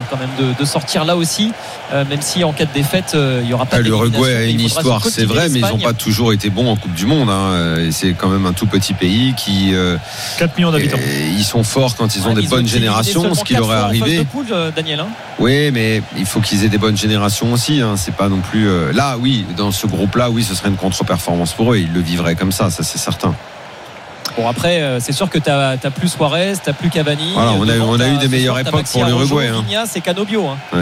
quand même de sortir là aussi, même si en cas de défaite il n'y aura pas l'Uruguay a une histoire, c'est vrai, mais ils n'ont pas toujours été bons en Coupe du Monde, et c'est quand même un tout petit pays qui 4 millions d'habitants. Ils sont forts quand ils ont des bonnes générations, ce qui leur est arrivé. Daniel, oui, mais il faut qu'ils aient des bonnes générations aussi, c'est pas non plus là, oui, dans ce groupe là, oui, ce serait une contre-performance pour eux, ils le vivraient comme ça c'est certain. Bon, après c'est sûr que t'as plus Suarez, t'as plus Cavani. Voilà, on a eu des meilleures époques pour l'Uruguay. Vigna, c'est Canobio. Ouais.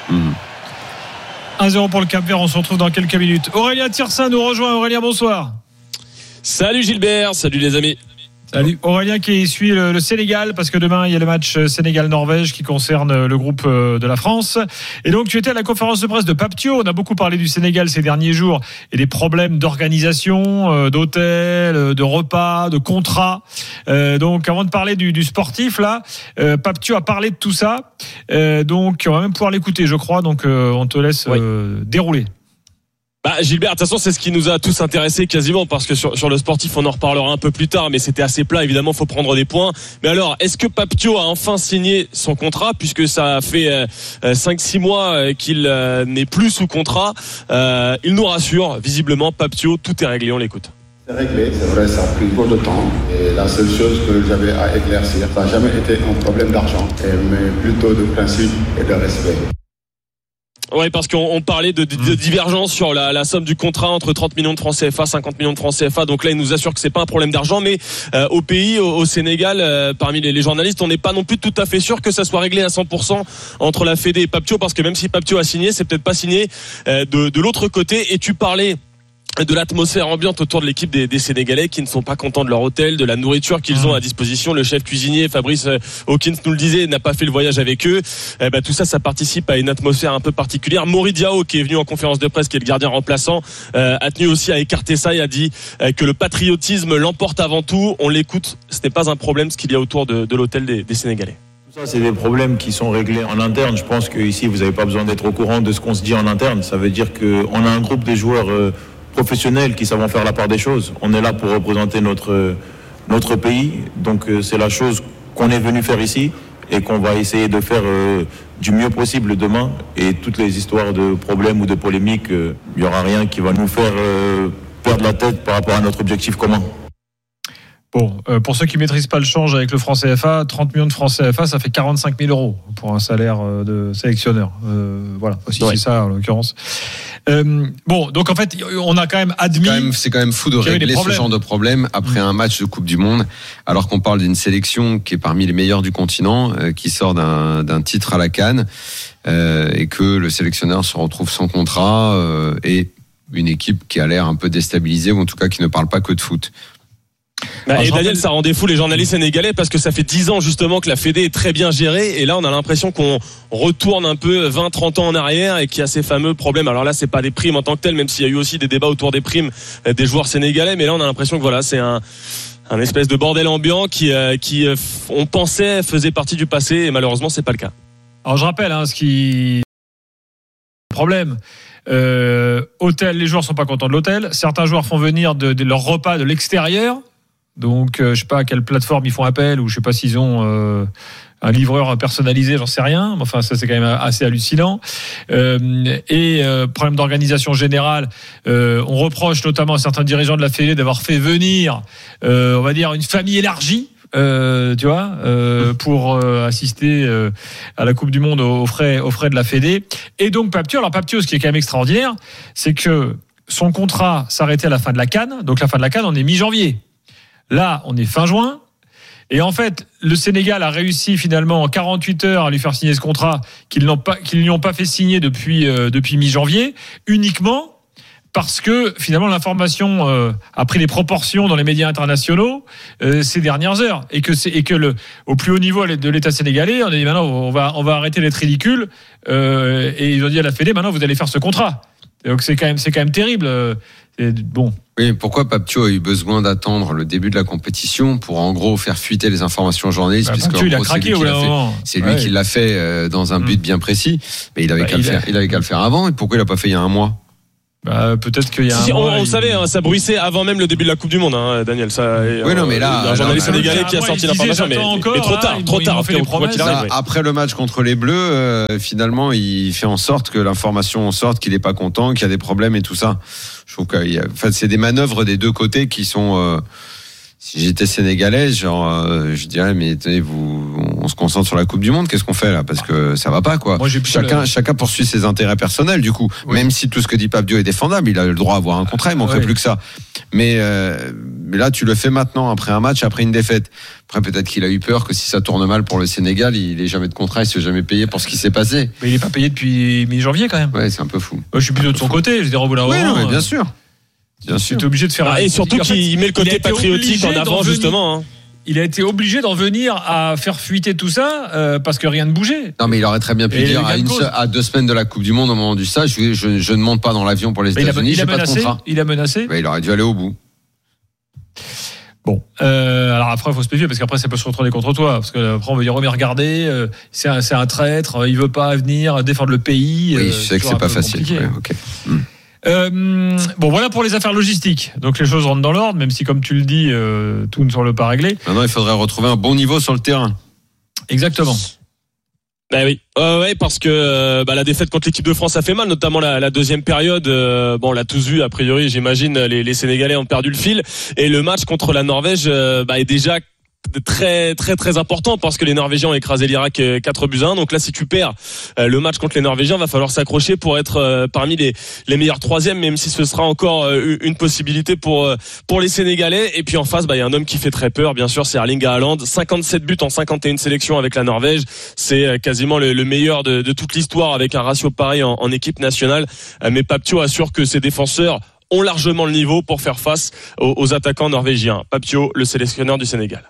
1-0 pour le Cap-Vert, on se retrouve dans quelques minutes. Aurélien Tirsin nous rejoint. Aurélien, bonsoir. Salut Gilbert, salut les amis. Salut. Aurélien qui suit le Sénégal, parce que demain il y a le match Sénégal-Norvège qui concerne le groupe de la France. Et donc tu étais à la conférence de presse de Pape Thiaw. On a beaucoup parlé du Sénégal ces derniers jours et des problèmes d'organisation, d'hôtels, de repas, de contrats. Donc avant de parler du sportif là, Pape Thiaw a parlé de tout ça. Donc on va même pouvoir l'écouter, je crois. Donc on te laisse dérouler. Gilbert, de toute façon, c'est ce qui nous a tous intéressés quasiment, parce que sur le sportif, on en reparlera un peu plus tard, mais c'était assez plat, évidemment, faut prendre des points. Mais alors, est-ce que Pape Thiaw a enfin signé son contrat, puisque ça fait 5-6 mois qu'il n'est plus sous contrat? Il nous rassure, visiblement, Pape Thiaw, tout est réglé, on l'écoute. C'est réglé, c'est vrai, ça a pris beaucoup de temps. Et la seule chose que j'avais à éclaircir, ça n'a jamais été un problème d'argent, mais plutôt de principe et de respect. Oui, parce qu'on parlait de divergence sur la somme du contrat entre 30 millions de francs CFA, 50 millions de francs CFA. Donc là, il nous assure que c'est pas un problème d'argent, mais au pays, au Sénégal, parmi les journalistes, on n'est pas non plus tout à fait sûr que ça soit réglé à 100% entre la Fédé et Pape Thiaw, parce que même si Pape Thiaw a signé, c'est peut-être pas signé de l'autre côté. Et tu parlais de l'atmosphère ambiante autour de l'équipe des Sénégalais qui ne sont pas contents de leur hôtel, de la nourriture qu'ils ont à disposition. Le chef cuisinier Fabrice Hawkins nous le disait, n'a pas fait le voyage avec eux. Tout ça participe à une atmosphère un peu particulière. Mori Diao, qui est venu en conférence de presse, qui est le gardien remplaçant, a tenu aussi à écarter ça et a dit que le patriotisme l'emporte avant tout. On l'écoute, ce n'est pas un problème ce qu'il y a autour de l'hôtel des Sénégalais. Tout ça, c'est des problèmes qui sont réglés en interne. Je pense qu'ici, vous n'avez pas besoin d'être au courant de ce qu'on se dit en interne. Ça veut dire qu'on a un groupe de joueurs professionnels qui savent faire la part des choses. On est là pour représenter notre pays. Donc c'est la chose qu'on est venu faire ici et qu'on va essayer de faire du mieux possible demain. Et toutes les histoires de problèmes ou de polémiques, il n'y aura rien qui va nous faire perdre la tête par rapport à notre objectif commun. Bon, pour ceux qui ne maîtrisent pas le change avec le franc CFA, 30 millions de francs CFA, ça fait 45 000 euros pour un salaire de sélectionneur. Voilà, aussi c'est ça en l'occurrence. Bon, donc en fait, on a quand même admis... C'est quand même fou de régler ce genre de problème après un match de Coupe du Monde, alors qu'on parle d'une sélection qui est parmi les meilleures du continent, qui sort d'un titre à la CAN, et que le sélectionneur se retrouve sans contrat, et une équipe qui a l'air un peu déstabilisée, ou en tout cas qui ne parle pas que de foot. Et Daniel, ça rendait fou les journalistes sénégalais, parce que ça fait 10 ans justement que la Fédé est très bien gérée, et là on a l'impression qu'on retourne un peu 20-30 ans en arrière et qu'il y a ces fameux problèmes. Alors là, c'est pas des primes en tant que telles, même s'il y a eu aussi des débats autour des primes des joueurs sénégalais, mais là on a l'impression que voilà, c'est un espèce de bordel ambiant qui on pensait faisait partie du passé, et malheureusement c'est pas le cas. Alors je rappelle ce qui problème. Hôtel, les joueurs sont pas contents de l'hôtel. Certains joueurs font venir de leur repas de l'extérieur. Donc, je sais pas à quelle plateforme ils font appel, ou je sais pas s'ils ont un livreur personnalisé, j'en sais rien. Enfin, ça c'est quand même assez hallucinant. Problème d'organisation générale. On reproche notamment à certains dirigeants de la Fédé d'avoir fait venir, on va dire, une famille élargie. Tu vois, pour assister à la Coupe du Monde aux frais de la Fédé. Et donc Pape Thiaw, ce qui est quand même extraordinaire, c'est que son contrat s'arrêtait à la fin de la CAN. Donc la fin de la CAN, on est mi-janvier. Là, on est fin juin. Et en fait, le Sénégal a réussi finalement en 48 heures à lui faire signer ce contrat qu'ils ne lui ont pas fait signer depuis mi-janvier, uniquement parce que finalement l'information a pris des proportions dans les médias internationaux ces dernières heures, et que au plus haut niveau de l'État sénégalais, on a dit maintenant on va arrêter d'être ridicule, et ils ont dit à la Fédé maintenant vous allez faire ce contrat. Donc c'est quand même terrible. Bon. Oui, pourquoi Pape Thiaw a eu besoin d'attendre le début de la compétition pour en gros faire fuiter les informations aux journalistes, puisque Thiaw, il a craqué c'est lui qui l'a fait dans un but bien précis, mais il avait qu'à le faire avant. Et pourquoi il l'a pas fait il y a un mois? Peut-être qu'il y a on savait, ça bruissait avant même le début de la Coupe du Monde, Daniel. Ça, oui, non, mais là, un journaliste sénégalais qui a sorti l'information, mais trop tard. Après le match contre les Bleus, finalement, il fait en sorte que l'information sorte, qu'il n'est pas content, qu'il y a des problèmes et tout ça. Je trouve que c'est des manœuvres des deux côtés qui sont. Si j'étais sénégalais, je dirais, mais on se concentre sur la Coupe du Monde, qu'est-ce qu'on fait là? Parce que ça va pas, quoi. Moi, chacun poursuit ses intérêts personnels, du coup. Oui. Même si tout ce que dit Pape Diop est défendable, il a le droit à avoir un contrat, il manquerait plus que ça. Mais là, tu le fais maintenant, après un match, après une défaite. Après, peut-être qu'il a eu peur que si ça tourne mal pour le Sénégal, il n'ait jamais de contrat, il ne se soit jamais payé pour ce qui s'est passé. Mais il n'est pas payé depuis mi-janvier, quand même. Ouais, c'est un peu fou. Moi, je suis plutôt de son côté, je veux dire, au bout d'un moment. Oui, bien sûr. Bien sûr. Tu es obligé de faire. Et surtout qu'il met le côté patriotique en avant, justement. Il a été obligé d'en venir à faire fuiter tout ça parce que rien ne bougeait. Non, mais il aurait très bien pu dire à 2 semaines de la Coupe du Monde, au moment du stage, je ne monte pas dans l'avion pour les États-Unis, j'ai pas de contrat. Il a menacé. Il aurait dû aller au bout. Bon, alors après, il faut se méfier parce qu'après, ça peut se retourner contre toi. Parce qu'après, on va dire, mais regardez, c'est un traître, il veut pas venir défendre le pays. Oui, je sais que c'est pas facile. Ouais, okay. Bon, voilà pour les affaires logistiques. Donc les choses rentrent dans l'ordre, même si, comme tu le dis, tout ne semble pas réglé. Maintenant, il faudrait retrouver un bon niveau sur le terrain. Exactement. Ben oui, parce que la défaite contre l'équipe de France a fait mal, notamment la deuxième période. On l'a tous vu, a priori, j'imagine, les Sénégalais ont perdu le fil. Et le match contre la Norvège est déjà très très très important parce que les Norvégiens ont écrasé l'Irak 4-1. Donc là, si tu perds le match contre les Norvégiens, va falloir s'accrocher pour être parmi les meilleurs troisièmes, même si ce sera encore une possibilité pour les Sénégalais. Et puis en face, il y a un homme qui fait très peur, bien sûr, c'est Erling Haaland. 57 buts en 51 sélections avec la Norvège, c'est quasiment le meilleur de toute l'histoire avec un ratio pareil en équipe nationale. Mais Pape Diop assure que ses défenseurs ont largement le niveau pour faire face aux attaquants norvégiens. Pape Diop, le sélectionneur du Sénégal.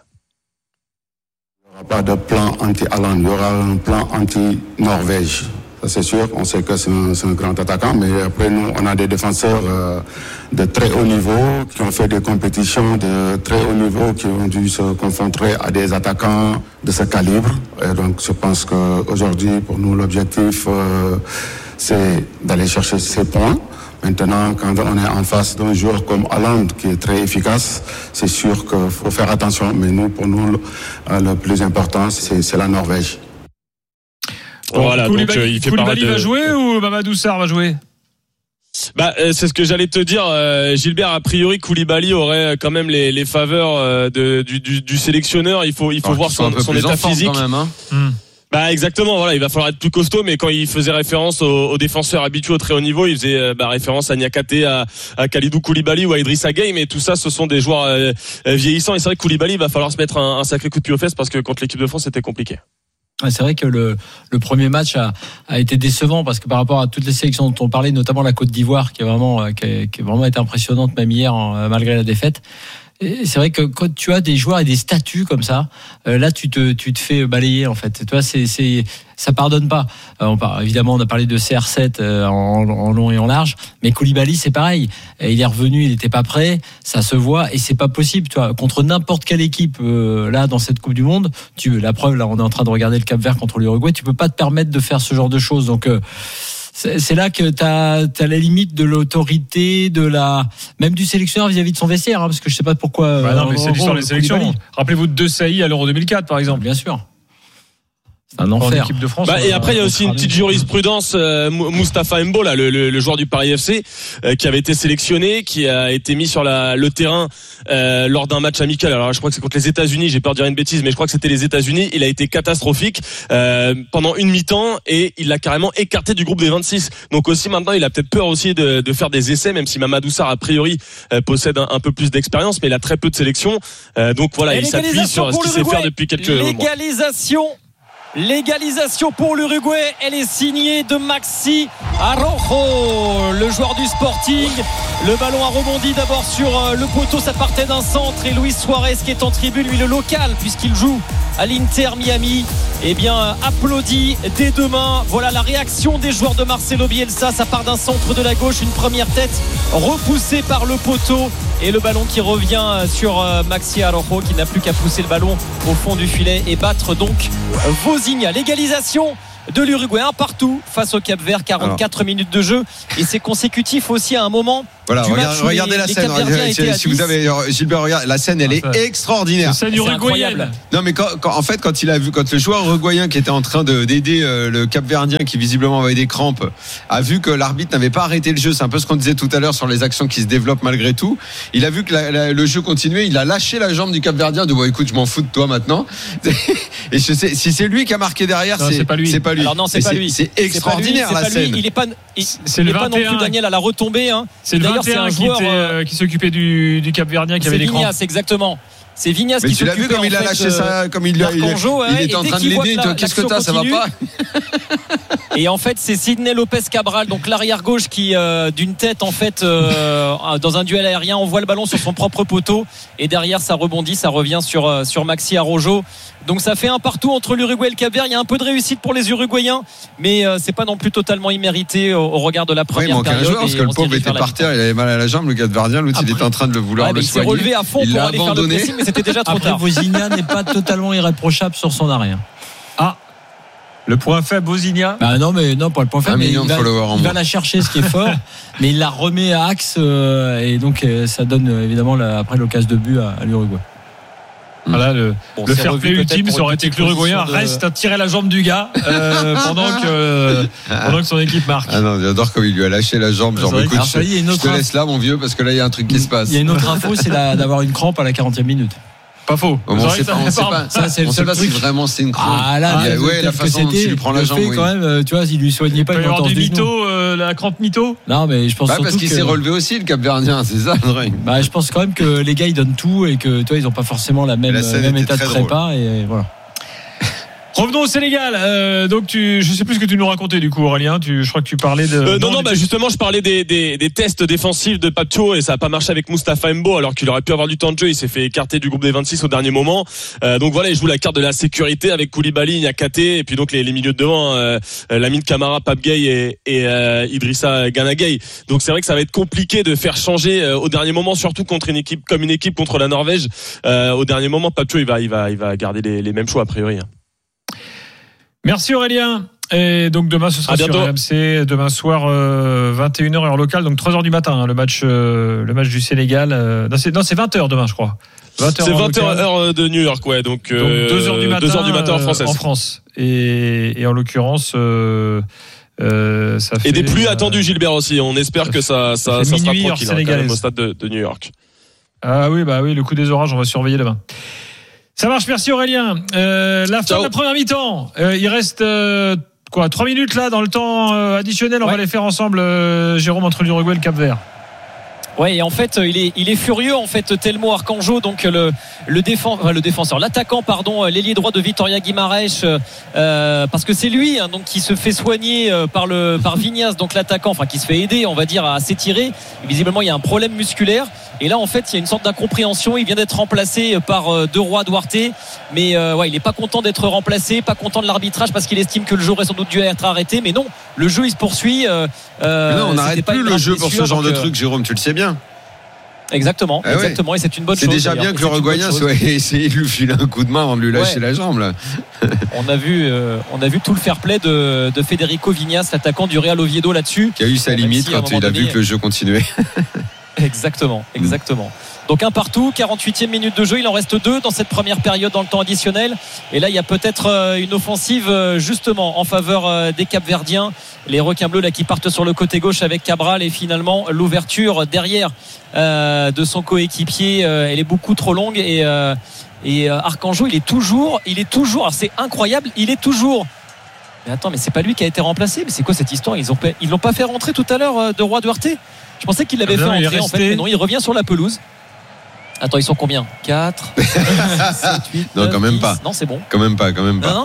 Il n'y aura pas de plan anti-Haaland, il y aura un plan anti-Norvège. Ça c'est sûr, on sait que c'est un grand attaquant, mais après nous, on a des défenseurs de très haut niveau, qui ont fait des compétitions de très haut niveau, qui ont dû se confronter à des attaquants de ce calibre. Et donc je pense qu'aujourd'hui, pour nous, l'objectif, c'est d'aller chercher ces points. Maintenant, quand on est en face d'un joueur comme Haaland qui est très efficace, c'est sûr qu'il faut faire attention. Mais nous, pour nous, le plus important, c'est la Norvège. Voilà, Koulibaly va jouer ou Mamadou Sarr va jouer? C'est ce que j'allais te dire, Gilbert. A priori, Koulibaly aurait quand même les faveurs du sélectionneur. Il faut voir son état physique. Quand même, hein. Exactement, voilà, il va falloir être plus costaud, mais quand il faisait référence aux défenseurs habitués au très haut niveau, il faisait référence à Niakhaté, à Kalidou Koulibaly ou à Idrissa Gueye, mais tout ça, ce sont des joueurs vieillissants, et c'est vrai que Koulibaly, il va falloir se mettre un sacré coup de pied aux fesses parce que contre l'équipe de France, c'était compliqué. C'est vrai que le premier match a été décevant parce que par rapport à toutes les sélections dont on parlait, notamment la Côte d'Ivoire, qui a vraiment été impressionnante même hier, malgré la défaite. Et c'est vrai que quand tu as des joueurs et des statuts comme ça, là tu te fais balayer en fait. Toi, ça pardonne pas. Évidemment, on a parlé de CR7 en long et en large, mais Koulibaly c'est pareil. Il est revenu, il n'était pas prêt, ça se voit et c'est pas possible. Toi, contre n'importe quelle équipe là dans cette Coupe du Monde, la preuve là, on est en train de regarder le Cap-Vert contre l'Uruguay, tu peux pas te permettre de faire ce genre de choses. Donc c'est là que t'as la limite de l'autorité, même du sélectionneur vis-à-vis de son vestiaire, parce que je sais pas pourquoi. Non, mais c'est l'histoire des sélections. Rappelez-vous de Desailly à l'Euro 2004, par exemple. Bien sûr. C'est un enfer. Équipe de France, et après il y a aussi une petite jurisprudence. Moustapha Mbo, là, le joueur du Paris FC, qui avait été sélectionné, qui a été mis sur le terrain lors d'un match amical. Alors je crois que c'est contre les États-Unis. J'ai peur de dire une bêtise, mais je crois que c'était les États-Unis. Il a été catastrophique pendant une mi-temps et il l'a carrément écarté du groupe des 26. Donc aussi maintenant, il a peut-être peur aussi de faire des essais, même si Mamadou Sarr a priori possède un peu plus d'expérience, mais il a très peu de sélection. Donc voilà, il s'appuie sur ce qu'il sait faire depuis quelques mois. L'égalisation pour l'Uruguay, elle est signée de Maxi Araujo, le joueur du Sporting. Le ballon a rebondi d'abord sur le poteau, ça partait d'un centre et Luis Suarez qui est en tribune, lui le local puisqu'il joue à l'Inter Miami, applaudit dès demain. Voilà la réaction des joueurs de Marcelo Bielsa, ça part d'un centre de la gauche, une première tête repoussée par le poteau et le ballon qui revient sur Maxi Araujo qui n'a plus qu'à pousser le ballon au fond du filet et battre donc Vozinha. L'égalisation de l'Uruguay. Un partout face au Cap-Vert, 44 minutes de jeu. Et c'est consécutif aussi à un moment. Voilà, regardez la scène. Si vous avez Gilbert, regarde, la scène, elle est extraordinaire. C'est uruguayenne. Non, mais quand il a vu, quand le joueur uruguayen qui était en train d'aider le Cap-Verdien, qui visiblement avait des crampes, a vu que l'arbitre n'avait pas arrêté le jeu. C'est un peu ce qu'on disait tout à l'heure sur les actions qui se développent malgré tout. Il a vu que le jeu continuait. Il a lâché la jambe du Cap-Verdien de écoute, je m'en fous de toi maintenant. Et je sais, si c'est lui qui a marqué derrière, c'est pas lui. Alors non, c'est pas lui. C'est extraordinaire la scène. Il est pas non plus Daniel à la retombée. C'est le 21 qui s'occupait du Cap-Verdien qui avait les crampes. C'est Exactement. C'est Vignas qui s'occupait. Tu l'as vu comme il a lâché ça, comme il était en train de l'aider. Qu'est-ce que t'as, ça va pas? Et en fait, c'est Sidney Lopez Cabral, donc l'arrière gauche, qui d'une tête, en fait, dans un duel aérien, envoie le ballon sur son propre poteau, et derrière ça rebondit, ça revient sur Maxi Araujo. Donc ça fait un partout entre l'Uruguay et le Cap-Vert. Il y a un peu de réussite pour les Uruguayens, mais c'est pas non plus totalement immérité au regard de la première période. Il manquait un joueur parce que le pauvre était par terre, il avait mal à la jambe, le Cap-Verdien, l'autre il était en train de le vouloir le soigner. Il s'est relevé à fond pour aller faire le pressing, mais c'était déjà trop tard. Vozinha n'est pas totalement irréprochable sur son arrêt. Le point faible, Vozinha. Non, pas le point faible. Il va la chercher, ce qui est fort, mais il la remet à axe, et donc ça donne évidemment après l'occasion de but à l'Uruguay. Voilà, le fair play ultime, ça aurait été que l'Uruguayen reste à tirer la jambe du gars pendant que son équipe marque. Ah non, j'adore comme il lui a lâché la jambe. Genre, écoute, je te laisse là, mon vieux, parce que là, il y a un truc qui se passe. Il y a une autre info, c'est d'avoir une crampe à la 40e minute. Pas faux. On ne sait pas si vraiment c'est une crampe. La façon dont il lui prend la jambe. Quand même, tu vois, il lui soignait pas. Il peut y avoir du mytho, la crampe mytho. Non, mais je pense surtout parce qu'il s'est relevé aussi, le Cap-Verdien, c'est ça, André. Je pense quand même que les gars ils donnent tout et que toi ils n'ont pas forcément la même état de prépa et voilà. Revenons au Sénégal. Donc je sais plus ce que tu nous racontais du coup, Aurélien. Je crois que tu parlais de. Justement, je parlais des tests défensifs de Papio et ça a pas marché avec Moustapha Mbo alors qu'il aurait pu avoir du temps de jeu. Il s'est fait écarter du groupe des 26 au dernier moment. Donc voilà, il joue la carte de la sécurité avec Koulibaly, Niakhaté et puis donc les milieux de devant, Lamine Camara, Pape Gueye et Idrissa Gana Gueye. Donc c'est vrai que ça va être compliqué de faire changer au dernier moment, surtout contre une équipe contre la Norvège. Au dernier moment, Papio il va garder les mêmes choix a priori. Merci Aurélien. Et donc demain ce sera sur RMC, demain soir 21h heure locale, donc 3h du matin, le match du Sénégal. Non, c'est 20h demain, je crois. 20h c'est 20h heure de New York, ouais. Donc 2h du matin heure française. En France. Et en l'occurrence ça fait. Et des pluies attendues, Gilbert aussi. On espère que ça sera tranquille quand même au stade de New York. Ah oui, le coup des orages, on va surveiller demain. Ça marche, merci Aurélien. La fin de la première mi-temps. Il reste 3 minutes là dans le temps additionnel. On va les faire ensemble, Jérôme, entre l'Uruguay et le Cap-Vert. Ouais, et en fait, il est furieux en fait, Telmo Arcanjo, donc le défenseur, l'attaquant, l'ailier droit de Vitória Guimarães, parce que c'est lui donc qui se fait soigner par Vignas, donc l'attaquant, qui se fait aider, on va dire, à s'étirer. Visiblement, il y a un problème musculaire. Et là, en fait, il y a une sorte d'incompréhension. Il vient d'être remplacé par De Roy Duarte, mais il n'est pas content d'être remplacé, pas content de l'arbitrage parce qu'il estime que le jeu aurait sans doute dû être arrêté. Mais non, le jeu il se poursuit. Non, on n'arrête plus le jeu pour ce genre de truc, Jérôme. Tu le sais bien. Exactement. Et c'est une bonne chose. C'est déjà bien que l'Uruguayen soit essayé de lui filer un coup de main avant de lui lâcher la jambe là. On a vu tout le fair play de Federico Vignas, l'attaquant du Real Oviedo là-dessus. Qui a eu sa limite quand il a vu que le jeu continuait. Exactement. Donc un partout, 48e minute de jeu, il en reste 2 dans cette première période dans le temps additionnel. Et là il y a peut-être une offensive justement en faveur des Capverdiens, les requins bleus là qui partent sur le côté gauche avec Cabral, et finalement l'ouverture derrière de son coéquipier, elle est beaucoup trop longue, et Arcanjo il est toujours, alors c'est incroyable, il est toujours. Mais attends, mais c'est pas lui qui a été remplacé, mais c'est quoi cette histoire? Ils l'ont pas fait rentrer tout à l'heure, De Roy Duarte? Je pensais qu'il l'avait fait rentrer en fait, mais non, il revient sur la pelouse. Attends, ils sont combien? 4 6, 7, 8 non, 9, quand même 10. pas. Non, c'est bon. Quand même pas. Non,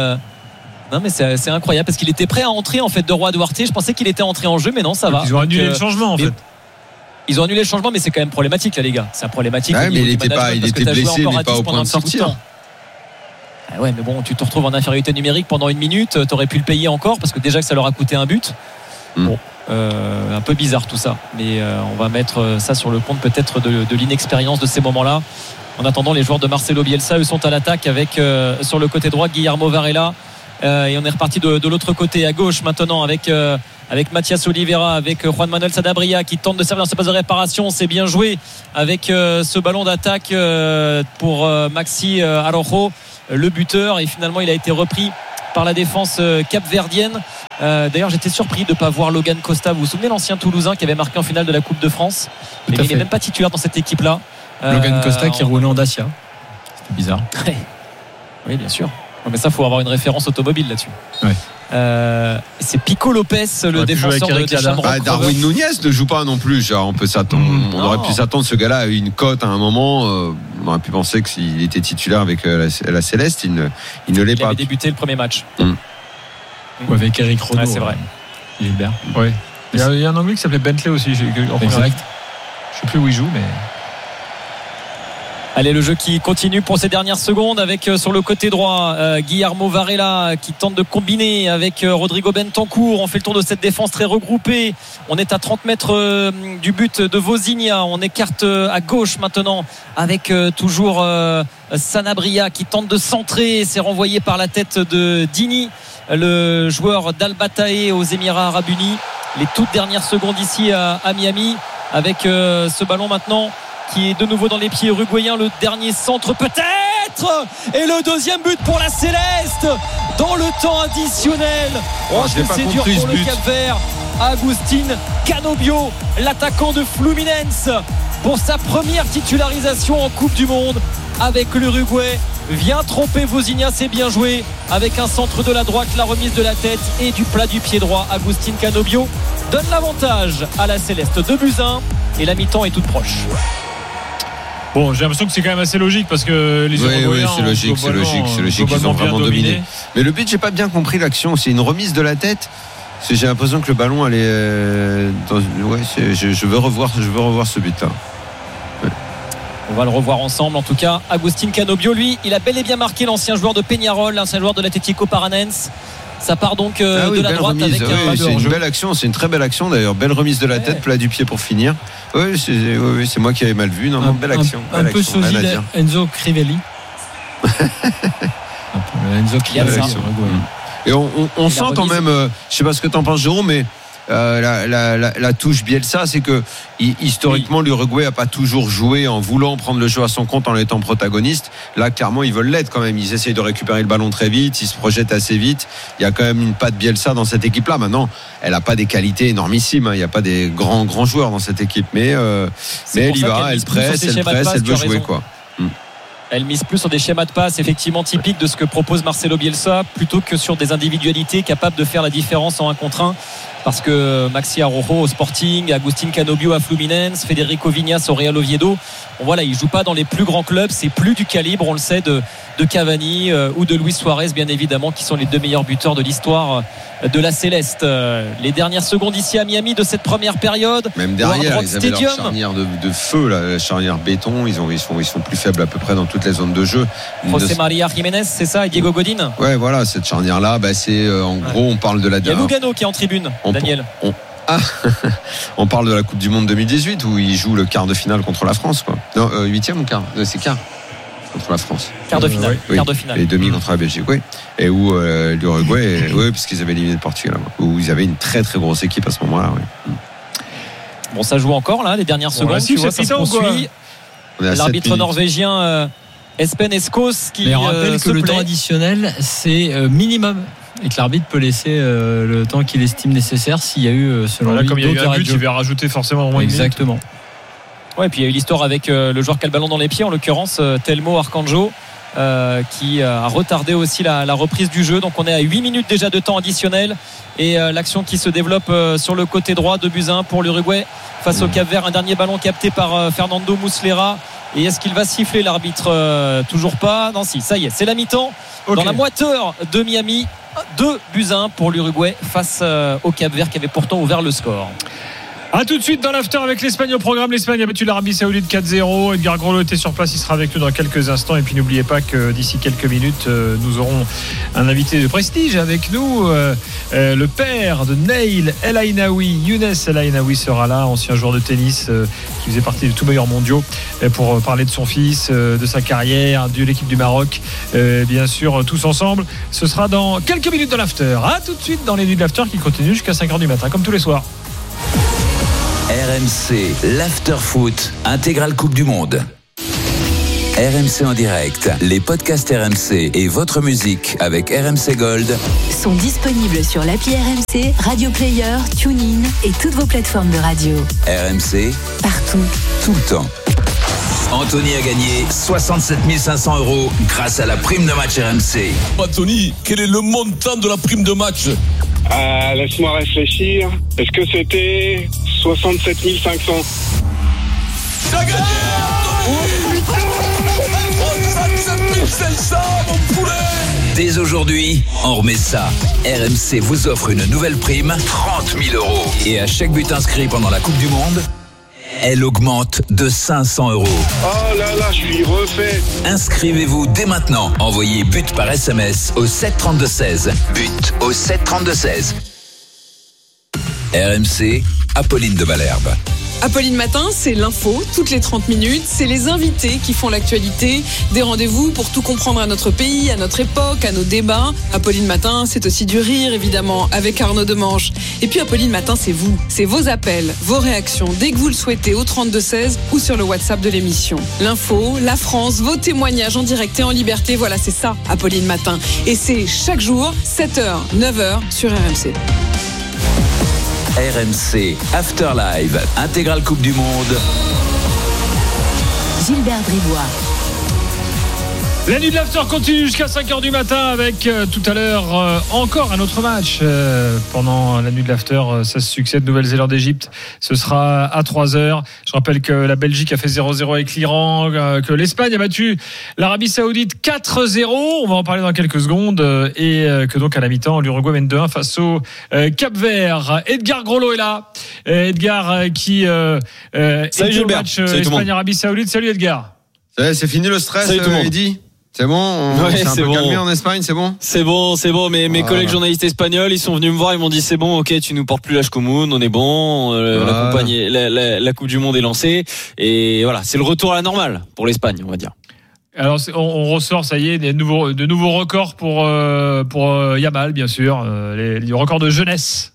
mais c'est incroyable parce qu'il était prêt à entrer en fait, De Roy Duarte. Je pensais qu'il était entré en jeu, mais non, ça va. Ils ont annulé le changement en fait. Ils ont annulé le changement, mais c'est quand même problématique là, les gars. C'est problématique. Ouais, mais il était blessé, mais pas au point de sortir. Ah ouais, mais bon, tu te retrouves en infériorité numérique pendant 1 minute. T'aurais pu le payer encore parce que déjà que ça leur a coûté un but. Bon. Un peu bizarre tout ça, mais on va mettre ça sur le compte peut-être de l'inexpérience de ces moments-là. En attendant, les joueurs de Marcelo Bielsa eux sont à l'attaque avec sur le côté droit Guillermo Varela, Et on est reparti de l'autre côté, à gauche maintenant, avec Mathias Oliveira, avec Juan Manuel Sanabria qui tente de servir dans sa phase de réparation. C'est bien joué avec ce ballon d'attaque pour Maxi Araujo, le buteur, et finalement il a été repris par la défense capverdienne. D'ailleurs, j'étais surpris de ne pas voir Logan Costa. Vous vous souvenez, l'ancien Toulousain qui avait marqué en finale de la Coupe de France, mais il n'est même pas titulaire dans cette équipe-là. Logan Costa qui roulait en Dacia. C'était bizarre. Oui, bien sûr. Mais ça, il faut avoir une référence automobile là-dessus. Ouais. C'est Pico Lopez, le défenseur de Shamrock. Darwin Nunez ne joue pas non plus. Genre, on peut s'attendre. On aurait pu s'attendre. Ce gars-là a eu une cote à un moment. On aurait pu penser que s'il était titulaire avec la Céleste, il ne l'est pas. Il avait débuté le premier match. Ou avec Eric Rodeau. Ouais, c'est vrai. Gilbert. Oui. Il y a un Anglais qui s'appelait Bentley aussi. Exact. Je ne sais plus où il joue, mais. Allez, le jeu qui continue pour ces dernières secondes avec sur le côté droit Guillermo Varela qui tente de combiner avec Rodrigo Bentancur. On fait le tour de cette défense très regroupée. On est à 30 mètres du but de Vozinha. On écarte à gauche maintenant avec toujours Sanabria qui tente de centrer. C'est renvoyé par la tête de Dini, le joueur d'Al-Batae aux Émirats Arabes Unis. Les toutes dernières secondes ici à Miami avec ce ballon maintenant qui est de nouveau dans les pieds uruguayens. Le dernier centre peut-être, et le deuxième but pour la Céleste dans le temps additionnel. C'est dur pour le Cap-Vert. Agustín Canobio, l'attaquant de Fluminense, pour sa première titularisation en Coupe du Monde avec l'Uruguay, vient tromper Vozinha. C'est bien joué avec un centre de la droite, la remise de la tête et du plat du pied droit. Agustín Canobio donne l'avantage à la Céleste, 2-1, et la mi-temps est toute proche. Bon, j'ai l'impression que c'est quand même assez logique parce que les Uruguayens c'est logique. Ils ont vraiment dominé. Mais le but, j'ai pas bien compris l'action. C'est une remise de la tête. J'ai l'impression que le ballon allait. Je veux revoir ce but-là. Ouais. On va le revoir ensemble. En tout cas, Agustín Canobio, lui, il a bel et bien marqué, l'ancien joueur de Peñarol, l'ancien joueur de l'Atlético Paranense. Ça part donc de la droite remise, avec c'est une belle action, c'est une très belle action d'ailleurs. Belle remise de la tête, plat du pied pour finir. Oui, c'est moi qui avais mal vu. Non, belle action. Un peu sosie Enzo Crivelli. Enzo Crivelli. Et on sent quand même, je sais pas ce que t'en penses, Jérôme, mais la touche Bielsa, c'est que historiquement l'Uruguay a pas toujours joué en voulant prendre le jeu à son compte en étant protagoniste. Là, clairement, ils veulent l'être quand même. Ils essayent de récupérer le ballon très vite, ils se projettent assez vite. Il y a quand même une patte Bielsa dans cette équipe-là. Maintenant, elle a pas des qualités énormissimes. Il y a pas des grands joueurs dans cette équipe, mais elle y va, elle presse, elle veut jouer quoi. Elle mise plus sur des schémas de passe effectivement typiques de ce que propose Marcelo Bielsa plutôt que sur des individualités capables de faire la différence en 1 contre 1. Parce que Maxi Araujo au Sporting, Agustín Canobio à Fluminense, Federico Viñas au Real Oviedo, bon, voilà, il joue pas dans les plus grands clubs, c'est plus du calibre, on le sait, de Cavani ou de Luis Suarez, bien évidemment, qui sont les 2 meilleurs buteurs de l'histoire de la Céleste. Les dernières secondes ici à Miami de cette première période. Même derrière, ils avaient leur charnière de feu, la charnière béton. Ils sont plus faibles à peu près dans toutes les zones de jeu. José María Jiménez, c'est ça, et Diego Godin. Ouais, voilà, cette charnière-là, c'est en gros, on parle de la. Il y a Lugano qui est en tribune. Daniel. On parle de la Coupe du Monde 2018 où il joue le quart de finale contre la France, quoi. Non, 8e ou quart? C'est quart contre la France. Quart de finale. Oui. Quart de finale. Et demi contre la Belgique, oui. Et où l'Uruguay, parce qu'ils avaient éliminé le Portugal, où ils avaient une très très grosse équipe à ce moment-là. Oui. Bon, ça joue encore là, les dernières secondes. Tu vois, ça se poursuit. L'arbitre norvégien Espen Eskås qui. Mais on rappelle que le temps additionnel, c'est minimum. Et que l'arbitre peut laisser le temps qu'il estime nécessaire s'il y a eu, selon lui, comme il y a eu un but, il va rajouter forcément au moins exactement. Ouais, et puis il y a eu l'histoire avec le joueur qui a le ballon dans les pieds, en l'occurrence Telmo Arcanjo, qui a retardé aussi la reprise du jeu. Donc on est à 8 minutes déjà de temps additionnel et l'action qui se développe sur le côté droit, 2-1 pour l'Uruguay face au Cap-Vert. Un dernier ballon capté par Fernando Muslera. Et est-ce qu'il va siffler l'arbitre? Toujours pas. Non, si, ça y est, c'est la mi-temps. Dans la moiteur de Miami, 2-1 pour l'Uruguay face au Cap-Vert qui avait pourtant ouvert le score. A tout de suite dans l'after avec l'Espagne au programme. L'Espagne a battu l'Arabie Saoudite 4-0. Edgar Grolot était sur place, il sera avec nous dans quelques instants. Et puis n'oubliez pas que d'ici quelques minutes, nous aurons un invité de prestige avec nous. Le père de Neil El Ainaoui, Younes El Ainaoui sera là, ancien joueur de tennis qui faisait partie des tout meilleurs mondiaux, pour parler de son fils, de sa carrière, de l'équipe du Maroc. Bien sûr, tous ensemble. Ce sera dans quelques minutes dans l'after. A tout de suite dans les nuits de l'after qui continuent jusqu'à 5h du matin, comme tous les soirs. RMC, l'After Foot, intégrale Coupe du Monde. RMC en direct, les podcasts RMC et votre musique avec RMC Gold sont disponibles sur l'appli RMC, Radio Player, TuneIn et toutes vos plateformes de radio. RMC, partout, tout le temps. Anthony a gagné 67 500 € grâce à la prime de match RMC. Anthony, quel est le montant de la prime de match ? Laisse-moi réfléchir. Est-ce que c'était 67 500 ? T'as gagné, Anthony ! 67 500, mon poulet ! Dès aujourd'hui, on remet ça. RMC vous offre une nouvelle prime, 30 000 €. Et à chaque but inscrit pendant la Coupe du Monde, elle augmente de 500 €. Oh là là, je suis refait. Inscrivez-vous dès maintenant. Envoyez but par SMS au 732-16. But au 732-16. RMC, Apolline de Malherbe. Apolline Matin, c'est l'info, toutes les 30 minutes. C'est les invités qui font l'actualité. Des rendez-vous pour tout comprendre à notre pays, à notre époque, à nos débats. Apolline Matin, c'est aussi du rire, évidemment, avec Arnaud Demanche. Et puis Apolline Matin, c'est vous. C'est vos appels, vos réactions, dès que vous le souhaitez, au 32-16 ou sur le WhatsApp de l'émission. L'info, la France, vos témoignages en direct et en liberté. Voilà, c'est ça, Apolline Matin. Et c'est chaque jour, 7h, 9h sur RMC. RMC After Live, intégrale Coupe du Monde. Gilbert Bribois. La nuit de l'after continue jusqu'à 5h du matin avec tout à l'heure encore un autre match. Pendant la nuit de l'after, ça se succède Nouvelle-Zélande-Égypte. Ce sera à 3h. Je rappelle que la Belgique a fait 0-0 avec l'Iran, que l'Espagne a battu l'Arabie Saoudite 4-0. On va en parler dans quelques secondes. Et que donc à la mi-temps, l'Uruguay mène 2-1 face au Cap-Vert. Edgar Grolot est là. Edgar qui salut Gilbert. Match Espagne-Arabie Saoudite. Salut Edgar. C'est fini le stress, Eddy. C'est bon, on s'est un peu calmé en Espagne, c'est bon. C'est bon. Mais mes collègues journalistes espagnols, ils sont venus me voir, ils m'ont dit c'est bon, ok, tu nous portes plus l'âge commun, on est bon, la Coupe du Monde est lancée et voilà, c'est le retour à la normale pour l'Espagne, on va dire. Alors on ressort, ça y est, de nouveaux records pour Yamal, bien sûr, les records de jeunesse.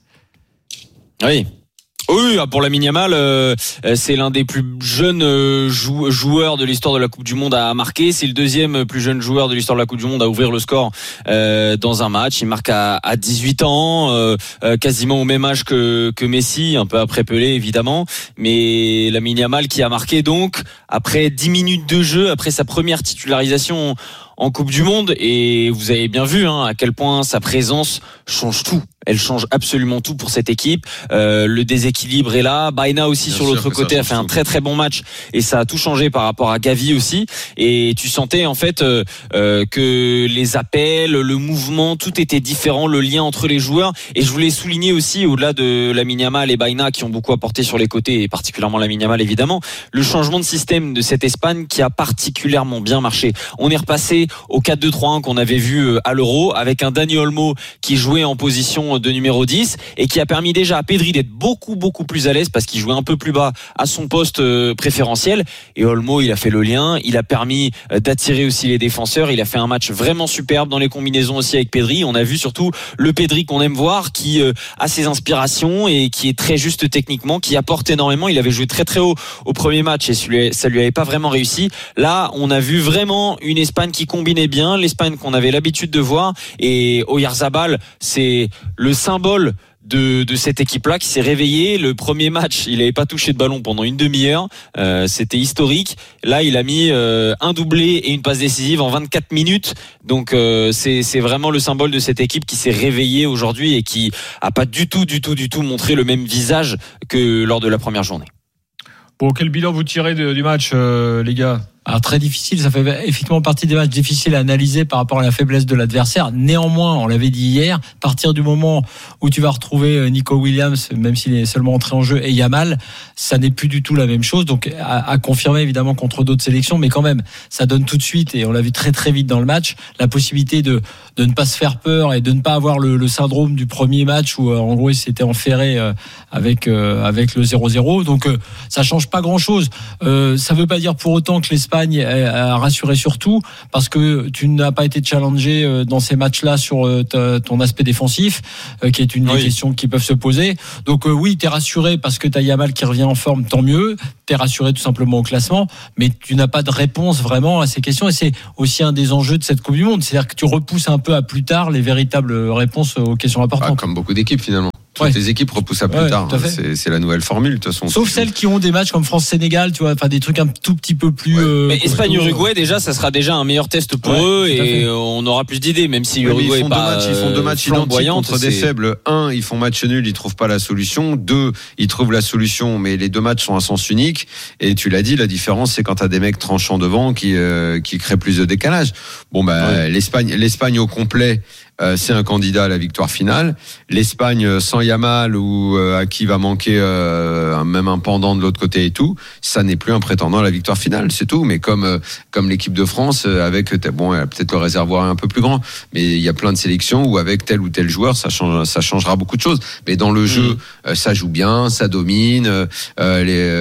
Oui, pour Lamine Yamal, c'est l'un des plus jeunes joueurs de l'histoire de la Coupe du Monde à marquer. C'est le deuxième plus jeune joueur de l'histoire de la Coupe du Monde à ouvrir le score dans un match. Il marque à 18 ans, quasiment au même âge que Messi, un peu après Pelé évidemment. Mais Lamine Yamal qui a marqué donc après 10 minutes de jeu, après sa première titularisation en Coupe du Monde, et vous avez bien vu à quel point sa présence change tout. Elle change absolument tout pour cette équipe. Le déséquilibre est là. Baena aussi bien sur l'autre côté a fait un très très bon match et ça a tout changé par rapport à Gavi aussi. Et tu sentais en fait que les appels, le mouvement, tout était différent, le lien entre les joueurs. Et je voulais souligner aussi, au-delà de Lamine Yamal et Baena qui ont beaucoup apporté sur les côtés, et particulièrement Lamine Yamal évidemment, le changement de système de cette Espagne qui a particulièrement bien marché. On est repassé au 4-2-3-1 qu'on avait vu à l'Euro avec un Dani Olmo qui jouait en position de numéro 10 et qui a permis déjà à Pedri d'être beaucoup plus à l'aise parce qu'il jouait un peu plus bas à son poste préférentiel, et Olmo il a fait le lien, il a permis d'attirer aussi les défenseurs, il a fait un match vraiment superbe dans les combinaisons aussi avec Pedri. On a vu surtout le Pedri qu'on aime voir, qui a ses inspirations et qui est très juste techniquement, qui apporte énormément. Il avait joué très très haut au premier match et ça lui avait pas vraiment réussi. Là on a vu vraiment une Espagne qui combinait bien, l'Espagne qu'on avait l'habitude de voir, et Oyarzabal c'est le symbole de cette équipe-là qui s'est réveillée. Le premier match, il n'avait pas touché de ballon pendant une demi-heure. C'était historique. Là, il a mis un doublé et une passe décisive en 24 minutes. Donc, c'est vraiment le symbole de cette équipe qui s'est réveillée aujourd'hui et qui a pas du tout montré le même visage que lors de la première journée. Bon, quel bilan vous tirez du match, les gars? Alors très difficile, ça fait effectivement partie des matchs difficiles à analyser par rapport à la faiblesse de l'adversaire. Néanmoins, on l'avait dit hier, à partir du moment où tu vas retrouver Nico Williams, même s'il est seulement entré en jeu, et Yamal, ça n'est plus du tout la même chose. Donc à confirmer évidemment contre d'autres sélections, mais quand même, ça donne tout de suite, et on l'a vu très très vite dans le match, la possibilité de ne pas se faire peur et de ne pas avoir le syndrome du premier match où en gros il s'était enferré avec le 0-0. Donc ça change pas grand chose. Ça veut pas dire pour autant que l'Espagne a rassuré sur tout, parce que tu n'as pas été challengé dans ces matchs-là sur ton aspect défensif, qui est une des questions qui peuvent se poser. Donc oui, t'es rassuré parce que t'as Yamal qui revient en forme, tant mieux. T'es rassuré tout simplement au classement, mais tu n'as pas de réponse vraiment à ces questions, et c'est aussi un des enjeux de cette Coupe du Monde. C'est-à-dire que tu repousses un peu à plus tard les véritables réponses aux questions importantes. Comme beaucoup d'équipes finalement. Toutes les équipes repoussent à plus tard. C'est la nouvelle formule de toute façon. Sauf celles qui ont des matchs comme France-Sénégal, tu vois, enfin des trucs un tout petit peu plus. Mais Espagne-Uruguay, déjà, ça sera déjà un meilleur test pour eux, et on aura plus d'idées, même si Uruguay est pas. Ils font deux matchs identiques contre des faibles. Un, ils font match nul, ils trouvent pas la solution. Deux, ils trouvent la solution, mais les deux matchs sont à sens unique. Et tu l'as dit, la différence, c'est quand t'as des mecs tranchants devant qui créent plus de décalage. Bon l'Espagne au complet. C'est un candidat à la victoire finale. L'Espagne sans Yamal ou à qui va manquer même un pendant de l'autre côté et tout, ça n'est plus un prétendant à la victoire finale, c'est tout. Mais comme l'équipe de France, avec peut-être le réservoir un peu plus grand, mais il y a plein de sélections où avec tel ou tel joueur, ça changera beaucoup de choses. Mais dans le jeu, ça joue bien, ça domine. À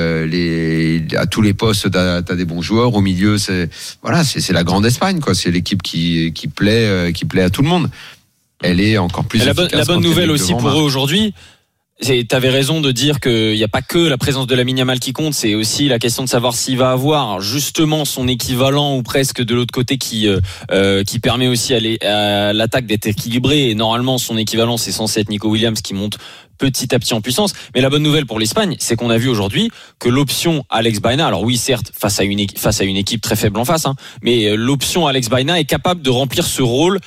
tous les postes, t'as des bons joueurs. Au milieu, c'est la grande Espagne, quoi. C'est l'équipe qui plaît à tout le monde. Elle est encore plus efficace. La bonne nouvelle aussi pour eux aujourd'hui, t'avais raison de dire qu'il n'y a pas que la présence de Lamine Yamal qui compte, c'est aussi la question de savoir s'il va avoir justement son équivalent ou presque de l'autre côté qui permet aussi à l'attaque d'être équilibrée. Et normalement, son équivalent, c'est censé être Nico Williams qui monte petit à petit en puissance. Mais la bonne nouvelle pour l'Espagne, c'est qu'on a vu aujourd'hui que l'option Alex Baena, alors oui, certes, face à une équipe très faible en face, mais l'option Alex Baena est capable de remplir ce rôle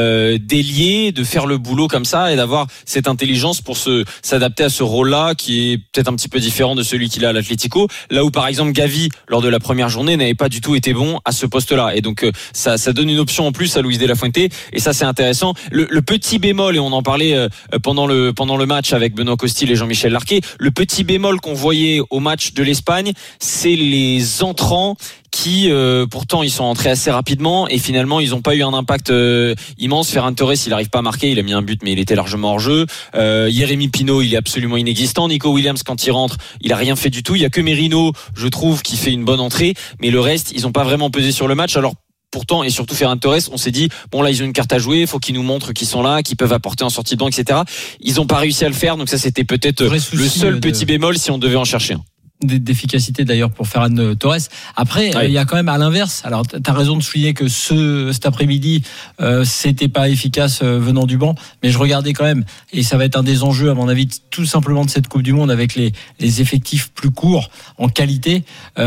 d'ailier, de faire le boulot comme ça et d'avoir cette intelligence pour s'adapter à ce rôle-là qui est peut-être un petit peu différent de celui qu'il a à l'Atlético. Là où par exemple Gavi, lors de la première journée, n'avait pas du tout été bon à ce poste-là. Et donc ça donne une option en plus à Luis de la Fuente. Et ça, c'est intéressant. Le petit bémol, et on en parlait pendant le match avec Benoît Costil et Jean-Michel Larquet, le petit bémol qu'on voyait au match de l'Espagne, c'est les entrants qui pourtant ils sont entrés assez rapidement et finalement ils n'ont pas eu un impact immense. Ferran Torres, il n'arrive pas à marquer, il a mis un but mais il était largement hors jeu. Jérémy Pino, il est absolument inexistant. Nico Williams, quand il rentre, il a rien fait du tout. Il y a que Merino, je trouve, qui fait une bonne entrée, mais le reste, ils n'ont pas vraiment pesé sur le match. Alors pourtant, et surtout Ferran Torres, on s'est dit, bon là ils ont une carte à jouer, il faut qu'ils nous montrent qu'ils sont là, qu'ils peuvent apporter en sortie de banc, etc. Ils n'ont pas réussi à le faire, donc ça c'était peut-être le seul petit bémol si on devait en chercher un. D'efficacité d'ailleurs pour Ferran Torres. Après, il y a quand même à l'inverse. Alors, t'as raison de souligner que cet après-midi, c'était pas efficace venant du banc, mais je regardais quand même, et ça va être un des enjeux à mon avis, tout simplement de cette Coupe du Monde avec les effectifs plus courts en qualité.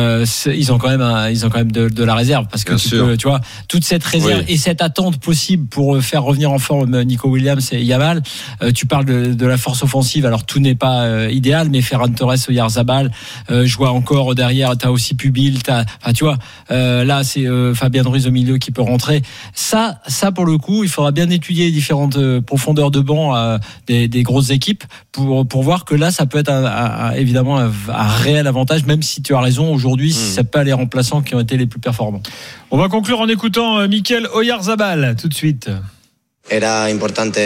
Ils ont quand même de la réserve parce que tu vois toute cette réserve et cette attente possible pour faire revenir en forme Nico Williams et Yamal. Tu parles de la force offensive. Alors tout n'est pas idéal, mais Ferran Torres, Oyarzabal. Je vois encore derrière, t'as aussi Pubil, tu vois, là c'est Fabien Ruiz au milieu qui peut rentrer. Ça pour le coup, il faudra bien étudier les différentes profondeurs de banc des grosses équipes pour voir que là, ça peut être évidemment un réel avantage, même si tu as raison aujourd'hui, si ça peut aller les remplaçants qui ont été les plus performants. On va conclure en écoutant Mikel Oyarzabal tout de suite. Era importante.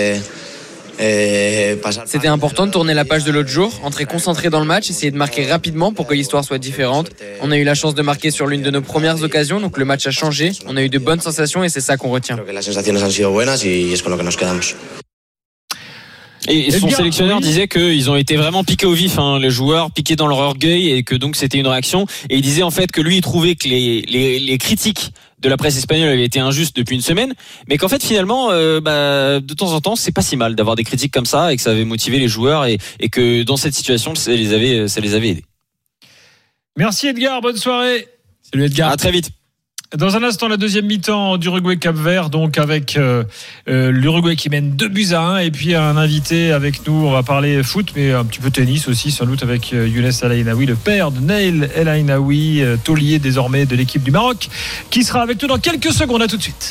C'était important de tourner la page de l'autre jour, entrer concentré dans le match, essayer de marquer rapidement pour que l'histoire soit différente. On a eu la chance de marquer sur l'une de nos premières occasions, donc le match a changé. On a eu de bonnes sensations et c'est ça qu'on retient. Et son sélectionneur disait qu'ils ont été vraiment piqués au vif, les joueurs piqués dans leur orgueil, et que donc c'était une réaction. Et il disait en fait que lui, il trouvait que les critiques de la presse espagnole avaient été injustes depuis une semaine, mais qu'en fait finalement, de temps en temps, c'est pas si mal d'avoir des critiques comme ça et que ça avait motivé les joueurs et que dans cette situation, ça les avait aidés. Merci Edgar, bonne soirée. Salut Edgar. À très vite. Dans un instant, la deuxième mi-temps d'Uruguay-Cap-Vert, donc avec l'Uruguay qui mène 2-1, et puis un invité avec nous. On va parler foot, mais un petit peu tennis aussi, sans doute, avec Younes El Ainaoui, le père de Nail El Ainaoui, taulier désormais de l'équipe du Maroc, qui sera avec nous dans quelques secondes. À tout de suite.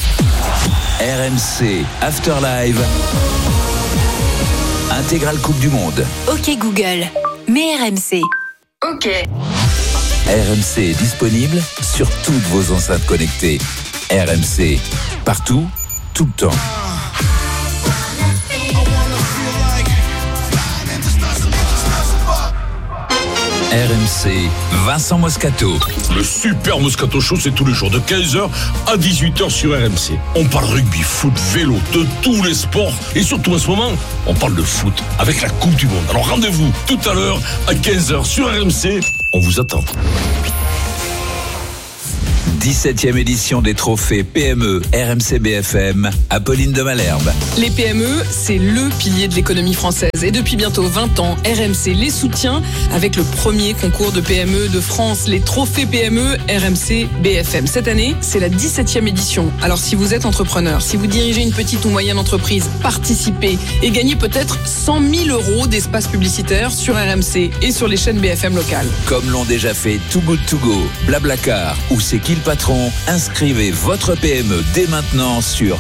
RMC After Live, intégrale Coupe du Monde. Ok Google, mets RMC. Ok. RMC est disponible sur toutes vos enceintes connectées. RMC, partout, tout le temps. RMC, Vincent Moscato. Le super Moscato Show, c'est tous les jours de 15h à 18h sur RMC. On parle rugby, foot, vélo, de tous les sports. Et surtout en ce moment, on parle de foot avec la Coupe du Monde. Alors rendez-vous tout à l'heure à 15h sur RMC. On vous attend. 17e édition des trophées PME RMC BFM, Apolline de Malherbe. Les PME, c'est le pilier de l'économie française. Et depuis bientôt 20 ans, RMC les soutient avec le premier concours de PME de France, les trophées PME RMC BFM. Cette année, c'est la 17e édition. Alors si vous êtes entrepreneur, si vous dirigez une petite ou moyenne entreprise, participez et gagnez peut-être 100 000 € d'espace publicitaire sur RMC et sur les chaînes BFM locales. Comme l'ont déjà fait Too Good To Go, Blablacar ou C'est qui le patron, inscrivez votre PME dès maintenant sur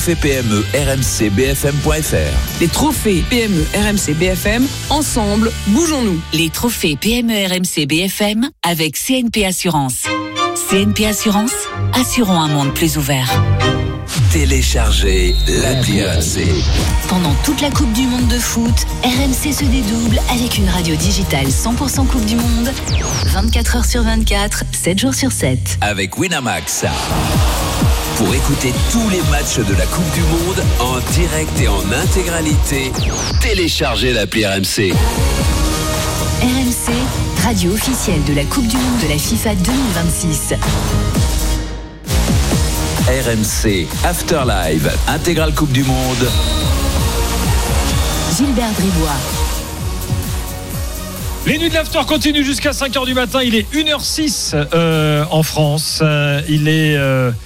trophées-PME-RMC-BFM.fr. Les trophées PME RMC BFM, ensemble, bougeons-nous. Les trophées PME RMC BFM avec CNP Assurance. CNP Assurance, assurons un monde plus ouvert. Téléchargez l'appli RMC. Pendant toute la Coupe du Monde de foot, RMC se dédouble avec une radio digitale 100% Coupe du Monde, 24 heures sur 24, 7 jours sur 7. Avec Winamax. Pour écouter tous les matchs de la Coupe du Monde en direct et en intégralité, téléchargez l'appli RMC. RMC, radio officielle de la Coupe du Monde de la FIFA 2026. RMC After Live, intégrale Coupe du Monde. Gilbert Bribois. Les nuits de l'after continuent jusqu'à 5h du matin. Il est 1h06 en France. Il est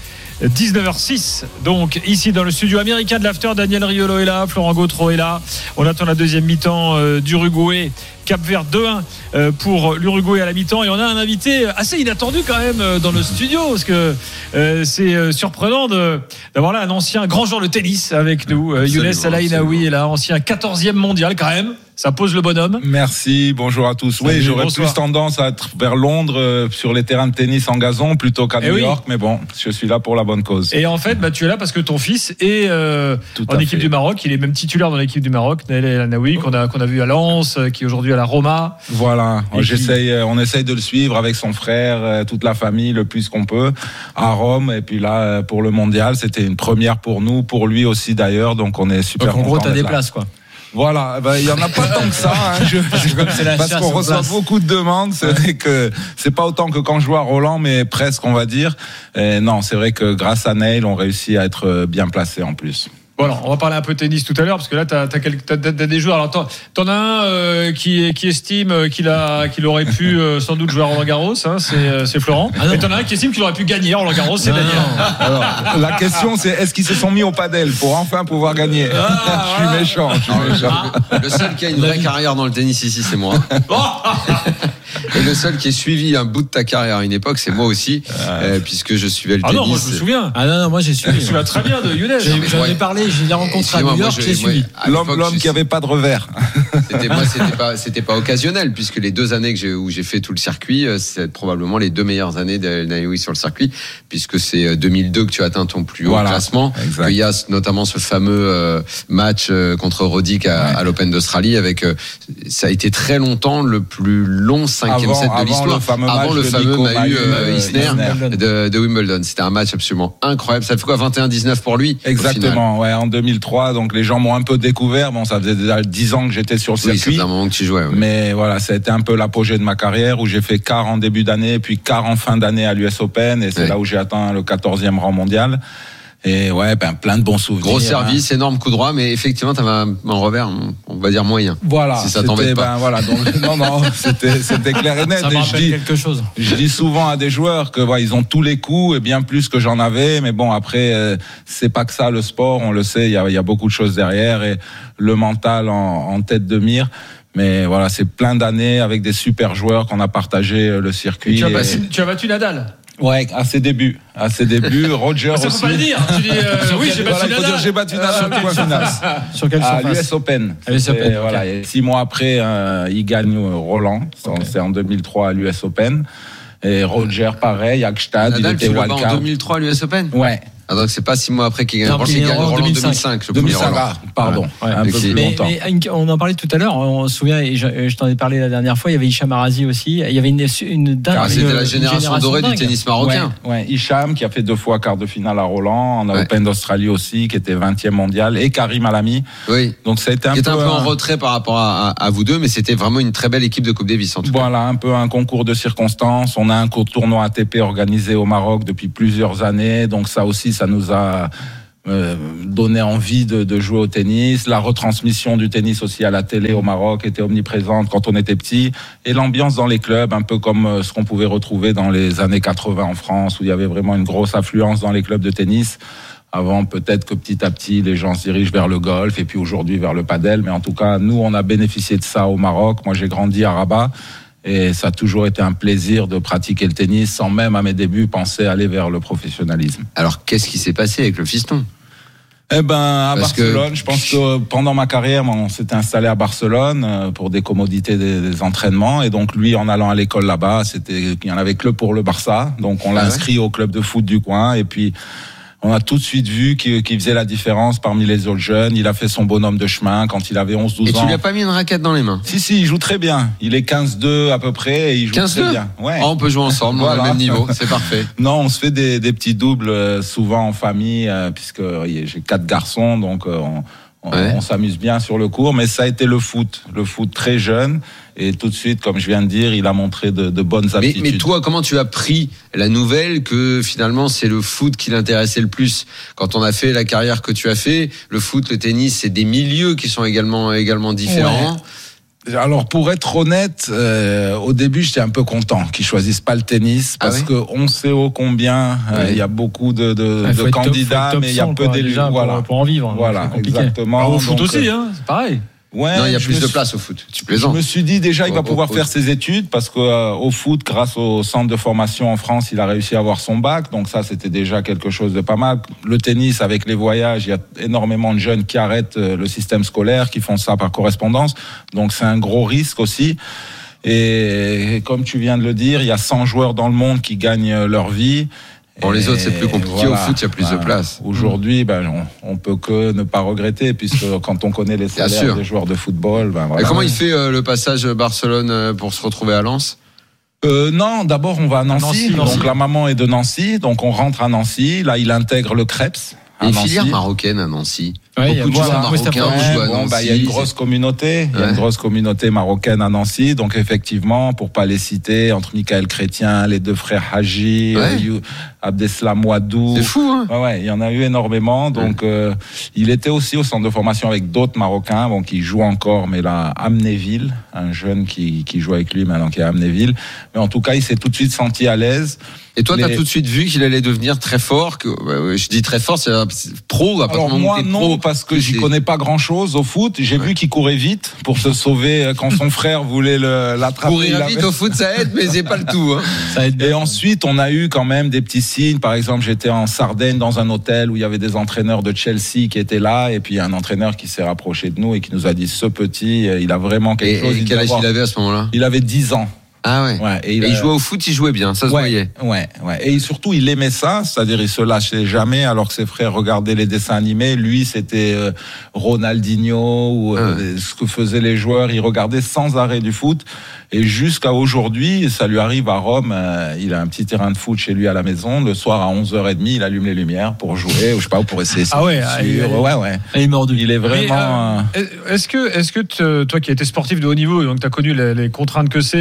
19h06. Donc ici dans le studio américain de l'after, Daniel Riolo est là, Florent Gautreau est là. On attend la deuxième mi-temps d'Uruguay. Cap-Vert 2-1 pour l'Uruguay à la mi-temps, et on a un invité assez inattendu quand même dans le studio, parce que c'est surprenant d'avoir là un ancien grand joueur de tennis avec nous. Younes El Ainaoui est là, ancien 14e mondial quand même. Ça pose le bonhomme. Merci, bonjour à tous. Oui, j'aurais plus tendance à être vers Londres sur les terrains de tennis en gazon plutôt qu'à New York, mais bon, je suis là pour la bonne cause. Et en fait, tu es là parce que ton fils est en équipe du Maroc. Il est même titulaire dans l'équipe du Maroc, Nail El Ainaoui, qu'on a vu à Lens, qui est aujourd'hui à la Roma. Voilà, on essaye de le suivre avec son frère, toute la famille, le plus qu'on peut, à Rome. Et puis là, pour le mondial, c'était une première pour nous, pour lui aussi d'ailleurs, donc on est super contents. En gros, t'as des places, quoi. Voilà, il y en a pas tant que ça, parce qu'on reçoit beaucoup de demandes. C'est vrai que c'est pas autant que quand je joue à Roland, mais presque, on va dire. Et non, c'est vrai que grâce à Nail, on réussit à être bien placé en plus. Bon, alors, on va parler un peu tennis tout à l'heure, parce que là, t'as des joueurs. Alors, t'en as un qui estime qu'il aurait pu sans doute jouer à Roland-Garros, hein, c'est Florent. Et t'en as un qui estime qu'il aurait pu gagner à Roland-Garros, c'est Daniel. Alors, la question, c'est est-ce qu'ils se sont mis au padel pour enfin pouvoir gagner? Je suis méchant. Le seul qui a une vraie carrière dans le tennis ici, c'est moi. Et le seul qui ait suivi un bout de ta carrière à une époque, c'est moi aussi, puisque je suivais le tennis. Ah non, moi je me souviens. Ah non, moi j'ai suivi. Je me souviens très bien de Younes. J'en ai parlé, je l'ai rencontré à New York, j'ai suivi. L'homme qui avait pas de revers. C'était pas occasionnel, puisque les 2 années où j'ai fait tout le circuit, c'est probablement les 2 meilleures années d'El Ainaoui sur le circuit, puisque c'est 2002 que tu atteins ton plus haut classement. Il y a notamment ce fameux match contre Roddick à l'Open d'Australie, avec ça a été très longtemps le plus long 5e set de l'histoire, avant le fameux Mahut-Isner de Wimbledon. C'était un match absolument incroyable. Ça fait quoi, 21-19 pour lui? Exactement, ouais, en 2003. Donc les gens m'ont un peu découvert. Bon, ça faisait déjà 10 ans que j'étais sur le circuit. Oui, c'est un moment que tu jouais. Ouais. Mais voilà, ça a été un peu l'apogée de ma carrière, où j'ai fait quart en début d'année, puis quart en fin d'année à l'US Open, et c'est là où j'ai atteint le 14e rang mondial. Et ouais, plein de bons souvenirs. Gros service, énorme coup droit, mais effectivement, t'avais un revers, on va dire moyen. Voilà. Si ça t'embête pas. Voilà. Donc, non, c'était clair et net. Ça me rappelle quelque chose. Je dis souvent à des joueurs que ils ont tous les coups et bien plus que j'en avais. Mais bon, après, c'est pas que ça le sport. On le sait, il y a beaucoup de choses derrière et le mental en tête de mire. Mais voilà, c'est plein d'années avec des super joueurs qu'on a partagé le circuit. Tu as battu Nadal. Ouais, à ses débuts. Roger ça aussi. Ça faut pas le dire. Tu dis, oui, j'ai battu Nadal. Point final. Sur quelle surface? À l'US Open. Voilà, et 6 mois après, il gagne Roland. C'est en 2003 à l'US Open. Et Roger, pareil, à Gstaad. Nadal, il était wildcard. En 2003 à l'US Open? Ouais. Ah, donc c'est pas 6 mois après qu'il gagne. Il gagne Roland 2005. Pardon. Ouais. Un peu plus longtemps. Mais on en parlait tout à l'heure. On se souvient, et je t'en ai parlé la dernière fois. Il y avait Hicham Arazi aussi. Il y avait une dingue. C'était la génération dorée du tennis marocain. Ouais. Hicham qui a fait 2 fois quart de finale à Roland, en Open d'Australie aussi, qui était 20e mondial, et Karim Alami. Oui. Donc ça a été un peu en retrait par rapport à vous deux, mais c'était vraiment une très belle équipe de Coupe Davis en tout cas. Voilà, un peu un concours de circonstances. On a un tournoi ATP organisé au Maroc depuis plusieurs années, donc ça aussi, ça nous a donné envie de jouer au tennis. La retransmission du tennis aussi à la télé au Maroc était omniprésente quand on était petit. Et l'ambiance dans les clubs, un peu comme ce qu'on pouvait retrouver dans les années 80 en France, où il y avait vraiment une grosse affluence dans les clubs de tennis. Avant, peut-être que petit à petit, les gens se dirigent vers le golf et puis aujourd'hui vers le padel. Mais en tout cas, nous, on a bénéficié de ça au Maroc. Moi, j'ai grandi à Rabat. Et ça a toujours été un plaisir de pratiquer le tennis sans même, à mes débuts, penser aller vers le professionnalisme. Alors, qu'est-ce qui s'est passé avec le fiston ? À Barcelone, je pense que pendant ma carrière, on s'était installé à Barcelone pour des commodités des entraînements. Et donc, lui, en allant à l'école là-bas, il y en avait que pour le Barça. Donc, on l'a inscrit au club de foot du coin. Et puis, on a tout de suite vu qu'il faisait la différence parmi les autres jeunes. Il a fait son bonhomme de chemin quand il avait 11-12 ans. Et tu lui as pas mis une raquette dans les mains ? Si, il joue très bien. Il est 15-2 à peu près et il joue 15-2 très bien. Ouais. On peut jouer ensemble, voilà. On a le même niveau, c'est parfait. Non, on se fait des petits doubles souvent en famille, puisque j'ai 4 garçons, donc on s'amuse bien sur le court. Mais ça a été le foot très jeune. Et tout de suite, comme je viens de dire, il a montré de bonnes aptitudes. Mais toi, comment tu as pris la nouvelle que finalement c'est le foot qui l'intéressait le plus ? Quand on a fait la carrière que tu as fait, le foot, le tennis, c'est des milieux qui sont également différents. Ouais. Alors pour être honnête, au début j'étais un peu content qu'ils choisissent pas le tennis parce que on sait ô combien il y a beaucoup de candidats, mais il y a peu d'élus. Voilà, pour en vivre. Voilà, exactement. Alors, au foot aussi, c'est pareil. Ouais, non, il y a plus de place au foot. Tu plaisantes. Je me suis dit déjà, il va pouvoir faire ses études parce que au foot, grâce au centre de formation en France, il a réussi à avoir son bac. Donc ça, c'était déjà quelque chose de pas mal. Le tennis, avec les voyages, il y a énormément de jeunes qui arrêtent le système scolaire, qui font ça par correspondance. Donc c'est un gros risque aussi. Et comme tu viens de le dire, il y a 100 joueurs dans le monde qui gagnent leur vie. Pour les autres, c'est plus compliqué. Voilà. Au foot, il y a plus de place. Aujourd'hui, on peut que ne pas regretter, puisque quand on connaît les salaires des joueurs de football, Et comment il fait le passage Barcelone pour se retrouver à Lens ? Non, d'abord on va à Nancy. Donc la maman est de Nancy, donc on rentre à Nancy. Là, il intègre le Crêpes. Une filière marocaine à Nancy. Beaucoup de joueurs marocains jouent à Nancy. Il y a une grosse communauté. Il y a une grosse communauté marocaine à Nancy. Donc effectivement, pour pas les citer, entre Michael Chrétien, les 2 frères Haji, Abdeslam Ouadou. C'est fou, hein. Ouais, il y en a eu énormément. Donc il était aussi au centre de formation avec d'autres Marocains, qui jouent encore, mais là, Amnéville, un jeune qui joue avec lui maintenant, qui est à Amnéville. Mais en tout cas, il s'est tout de suite senti à l'aise. Et toi, t'as tout de suite vu qu'il allait devenir très fort. Je dis très fort, c'est pro. Alors moi, non, parce que j'y connais pas grand-chose au foot. J'ai vu qu'il courait vite pour se sauver quand son frère voulait l'attraper. Courir vite au foot, ça aide, mais c'est pas le tout. Hein. Ça aide. Et ensuite, on a eu quand même des petits signes. Par exemple, j'étais en Sardaigne dans un hôtel où il y avait des entraîneurs de Chelsea qui étaient là. Et puis, il y a un entraîneur qui s'est rapproché de nous et qui nous a dit, ce petit, il a vraiment quelque chose. Et quel âge il avait à ce moment-là ? Il avait 10 ans. Ah ouais. Et il jouait au foot, il jouait bien, ça se voyait. Ouais. Et surtout, il aimait ça, c'est-à-dire il se lâchait jamais, alors que ses frères regardaient les dessins animés. Lui, c'était Ronaldinho ou ce que faisaient les joueurs. Il regardait sans arrêt du foot. Et jusqu'à aujourd'hui, ça lui arrive à Rome. Il a un petit terrain de foot chez lui à la maison. Le soir à 11h30, il allume les lumières pour jouer, ou je sais pas, pour essayer. Ouais. Il est mordu. Il est vraiment. Est-ce que toi qui as été sportif de haut niveau, donc tu as connu les contraintes que c'est, et puis physiquement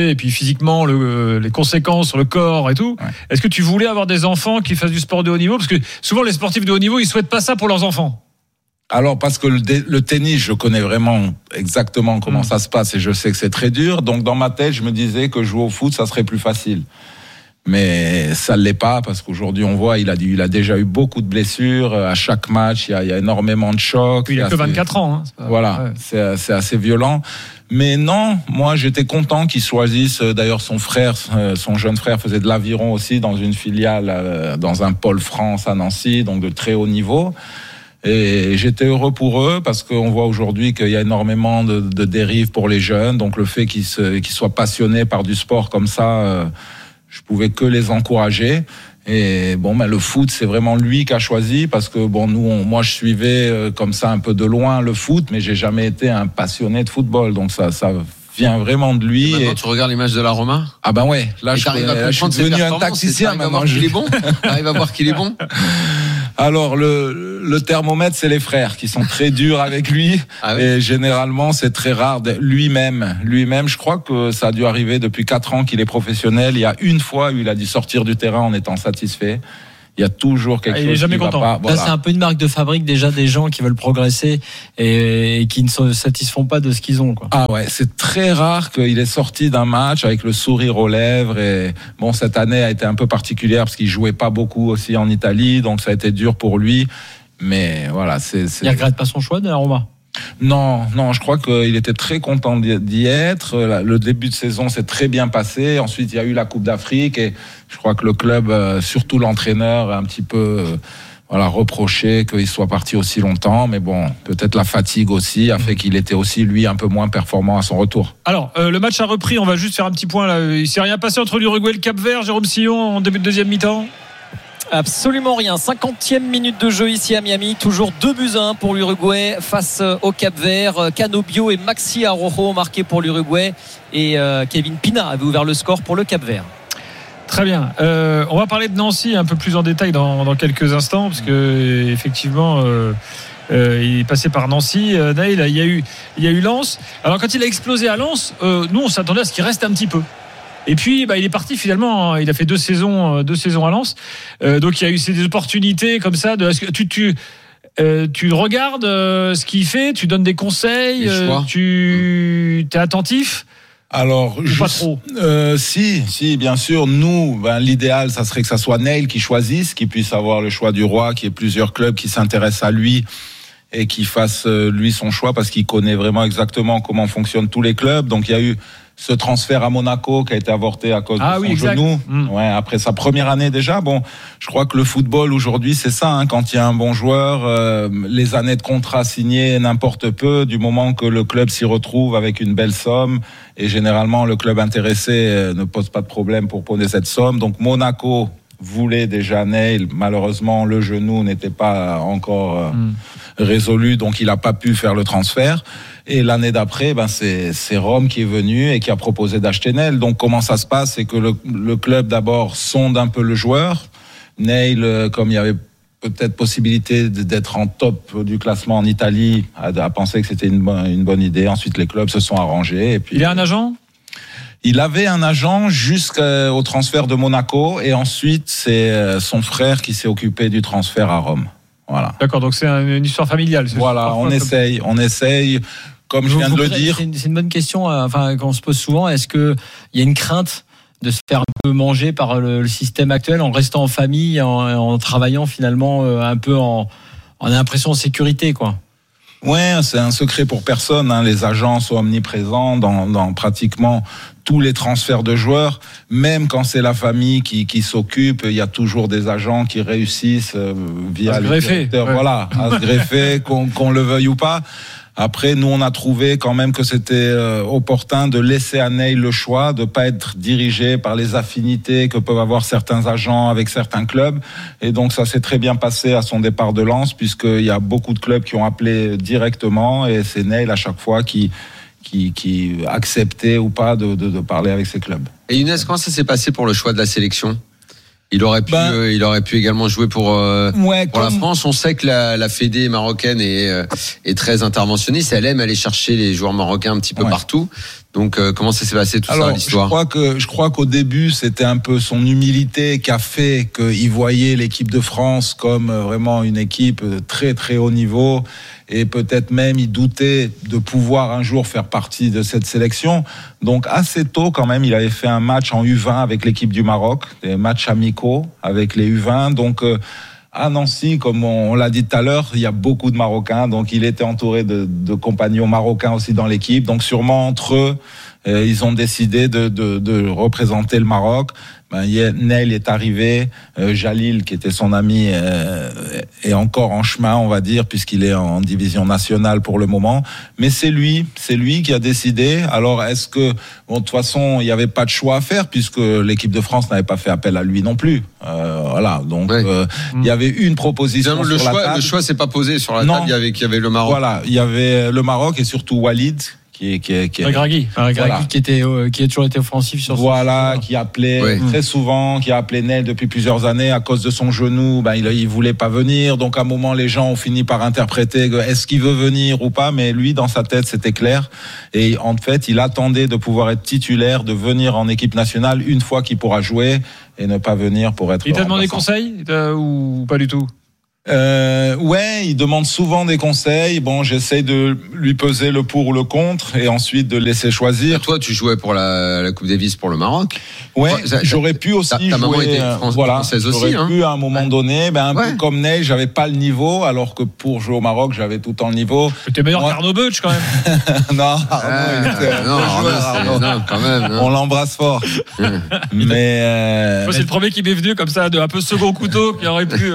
physiquement, les conséquences sur le corps et tout. Ouais. Est-ce que tu voulais avoir des enfants qui fassent du sport de haut niveau? Parce que souvent, les sportifs de haut niveau, ils souhaitent pas ça pour leurs enfants. Alors, parce que le tennis, je connais vraiment exactement comment ça se passe et je sais que c'est très dur. Donc, dans ma tête, je me disais que jouer au foot, ça serait plus facile. Mais ça ne l'est pas, parce qu'aujourd'hui, on voit, il a déjà eu beaucoup de blessures. À chaque match, il y a énormément de chocs. Il a que 24 ans. Hein. Voilà, ouais. C'est assez violent. Mais non, moi, j'étais content qu'il choisisse. D'ailleurs, son frère, son jeune frère faisait de l'aviron aussi dans une filiale, dans un pôle France à Nancy, donc de très haut niveau. Et j'étais heureux pour eux parce qu'on voit aujourd'hui qu'il y a énormément de dérives pour les jeunes. Donc le fait qu'ils soient passionnés par du sport comme ça, je pouvais que les encourager. Et bon, le foot, c'est vraiment lui qui a choisi parce que bon, moi, je suivais comme ça un peu de loin le foot, mais j'ai jamais été un passionné de football. Donc ça vient vraiment de lui. Et maintenant, tu regardes l'image de la Roma? Ah ben ouais, là, je suis devenu un tacticien maintenant. Il est bon. T'arrives à voir qu'il est bon. Alors le thermomètre, c'est les frères qui sont très durs avec lui. Ah oui. Et généralement, c'est très rare. Lui-même, je crois que ça a dû arriver depuis 4 ans qu'il est professionnel. Il y a une fois où il a dû sortir du terrain en étant satisfait. Il y a toujours quelque chose. Il est jamais content. Va pas. Voilà. Là, c'est un peu une marque de fabrique déjà des gens qui veulent progresser et qui ne se satisfont pas de ce qu'ils ont, quoi. Ah ouais, c'est très rare qu'il est sorti d'un match avec le sourire aux lèvres. Et bon, cette année a été un peu particulière parce qu'il jouait pas beaucoup aussi en Italie, donc ça a été dur pour lui. Mais voilà, Il regrette pas son choix de la Roma? Non, je crois qu'il était très content d'y être. Le début de saison s'est très bien passé. Ensuite, il y a eu la Coupe d'Afrique et je crois que le club, surtout l'entraîneur, a un petit peu reproché qu'il soit parti aussi longtemps. Mais bon, peut-être la fatigue aussi a fait qu'il était aussi, lui, un peu moins performant à son retour. Alors, le match a repris. On va juste faire un petit point là. Il s'est rien passé entre l'Uruguay et le Cap-Vert, Jérôme Sillon, en début de deuxième mi-temps? Absolument rien. 50e minute de jeu ici à Miami. Toujours 2-1 pour l'Uruguay face au Cap-Vert. Canobio et Maxi Araujo marqués pour l'Uruguay. Et Kevin Pina avait ouvert le score pour le Cap-Vert. Très bien. On va parler de Nancy un peu plus en détail dans quelques instants, parce que effectivement, il est passé par Nancy. Naïl, il y a eu Lens. Alors quand il a explosé à Lens, nous on s'attendait à ce qu'il reste un petit peu. Et puis, il est parti finalement. Il a fait 2 saisons à Lens. Donc, il y a eu des opportunités comme ça. Est-ce que tu regardes ce qu'il fait, tu donnes des conseils, tu es attentif? Alors, pas trop. Si, bien sûr. Nous, l'idéal, ça serait que ça soit Neil qui choisisse, qui puisse avoir le choix du roi, qu'il y ait plusieurs clubs qui s'intéressent à lui et qui fasse lui son choix parce qu'il connaît vraiment exactement comment fonctionnent tous les clubs. Donc, il y a eu ce transfert à Monaco qui a été avorté à cause de son genou. Ouais, après sa première année déjà. Bon, je crois que le football aujourd'hui, c'est ça. Quand il y a un bon joueur, les années de contrat signées n'importe peu du moment que le club s'y retrouve avec une belle somme. Et généralement, le club intéressé ne pose pas de problème pour poser cette somme. Donc Monaco voulait déjà Neil. Malheureusement, le genou n'était pas encore résolu, donc il n'a pas pu faire le transfert. Et l'année d'après, c'est Rome qui est venu et qui a proposé d'acheter Neil. Donc comment ça se passe? C'est que le club d'abord sonde un peu le joueur. Neil, comme il y avait peut-être possibilité d'être en top du classement en Italie, a pensé que c'était une bonne idée. Ensuite, les clubs se sont arrangés. Et puis, il a un agent? Il avait un agent jusqu'au transfert de Monaco et ensuite c'est son frère qui s'est occupé du transfert à Rome. Voilà. D'accord, donc c'est une histoire familiale. Voilà, on essaye. Comme je viens de le dire. C'est une bonne question qu'on se pose souvent. Est-ce qu'il y a une crainte de se faire un peu manger par le système actuel en restant en famille, en travaillant finalement un peu en impression de sécurité, quoi? Ouais, c'est un secret pour personne. Les agents sont omniprésents dans pratiquement tous les transferts de joueurs. Même quand c'est la famille qui s'occupe, il y a toujours des agents qui réussissent via le directeur, à se greffer, qu'on le veuille ou pas. Après, nous, on a trouvé quand même que c'était opportun de laisser à Neil le choix, de pas être dirigé par les affinités que peuvent avoir certains agents avec certains clubs. Et donc, ça s'est très bien passé à son départ de Lens, puisqu'il y a beaucoup de clubs qui ont appelé directement, et c'est Neil à chaque fois qui acceptait ou pas de parler avec ses clubs. Et Younes, comment ça s'est passé pour le choix de la sélection? Il aurait pu également jouer pour la France. On sait que la Fédé marocaine est très interventionniste. Elle aime aller chercher les joueurs marocains un petit peu partout. Donc comment ça s'est passé tout ça, l'histoire? Je crois qu'au début, c'était un peu son humilité qui a fait qu'il voyait l'équipe de France comme vraiment une équipe de très très haut niveau. Et peut-être même il doutait de pouvoir un jour faire partie de cette sélection. Donc assez tôt quand même, il avait fait un match en U20 avec l'équipe du Maroc, des matchs amicaux avec les U20. Donc à Nancy, comme on l'a dit tout à l'heure, il y a beaucoup de Marocains. Donc il était entouré de compagnons marocains aussi dans l'équipe. Donc sûrement entre eux, ils ont décidé de représenter le Maroc. Neil est arrivé, Jalil qui était son ami est encore en chemin, on va dire, puisqu'il est en division nationale pour le moment, mais c'est lui qui a décidé. Alors est-ce que de toute façon il n'y avait pas de choix à faire puisque l'équipe de France n'avait pas fait appel à lui non plus, voilà, donc il y avait une proposition sur la table. Le choix s'est pas posé sur la table. Il y avait le Maroc, voilà, il y avait le Maroc et surtout Walid Regragui qui a toujours été offensif sur qui appelait très souvent, qui a appelé Neil depuis plusieurs années à cause de son genou. Il voulait pas venir, donc à un moment les gens ont fini par interpréter est-ce qu'il veut venir ou pas, mais lui dans sa tête c'était clair et en fait il attendait de pouvoir être titulaire, de venir en équipe nationale une fois qu'il pourra jouer et ne pas venir pour être. Il t'a demandé des conseils ou pas du tout? Il demande souvent des conseils. Bon, j'essaye de lui peser le pour ou le contre et ensuite de le laisser choisir. Et toi, tu jouais pour la Coupe Davis pour le Maroc. Ouais, j'aurais pu aussi jouer. Ta maman était française aussi. J'aurais pu à un moment donné, peu comme Neil, j'avais pas le niveau, alors que pour jouer au Maroc, j'avais tout le temps le niveau. T'es meilleur qu'Arnaud Beutsch quand même. Non, quand même. On l'embrasse fort. Mais c'est le premier qui m'est venu comme ça, un peu second couteau, qui aurait pu.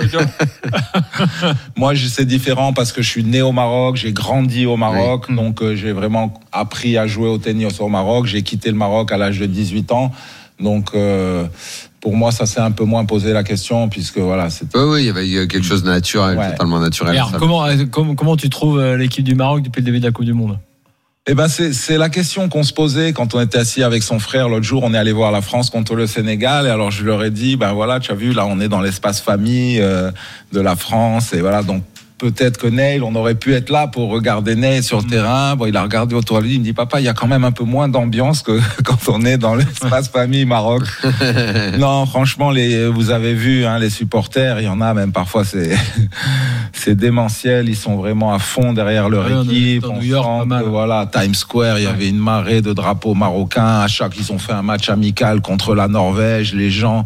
Moi, c'est différent parce que je suis né au Maroc, j'ai grandi au Maroc, donc j'ai vraiment appris à jouer au tennis au Maroc. J'ai quitté le Maroc à l'âge de 18 ans, donc pour moi, ça s'est un peu moins posé la question puisque voilà, c'était. Oui, il y avait quelque chose de naturel, totalement naturel. Et alors, comment tu trouves l'équipe du Maroc depuis le début de la Coupe du Monde? C'est la question qu'on se posait quand on était assis avec son frère l'autre jour. On est allé voir la France contre le Sénégal et alors je leur ai dit, voilà, tu as vu, là on est dans l'espace famille de la France et voilà, donc peut-être que Neil, on aurait pu être là pour regarder Neil sur le terrain. Bon, il a regardé autour de lui, il me dit, papa, il y a quand même un peu moins d'ambiance que quand on est dans l'espace famille Maroc. Non, franchement, vous avez vu, les supporters, il y en a même parfois, c'est démentiel. Ils sont vraiment à fond derrière leur équipe. New York, voilà, Times Square, il y avait une marée de drapeaux marocains. Ils ont fait un match amical contre la Norvège.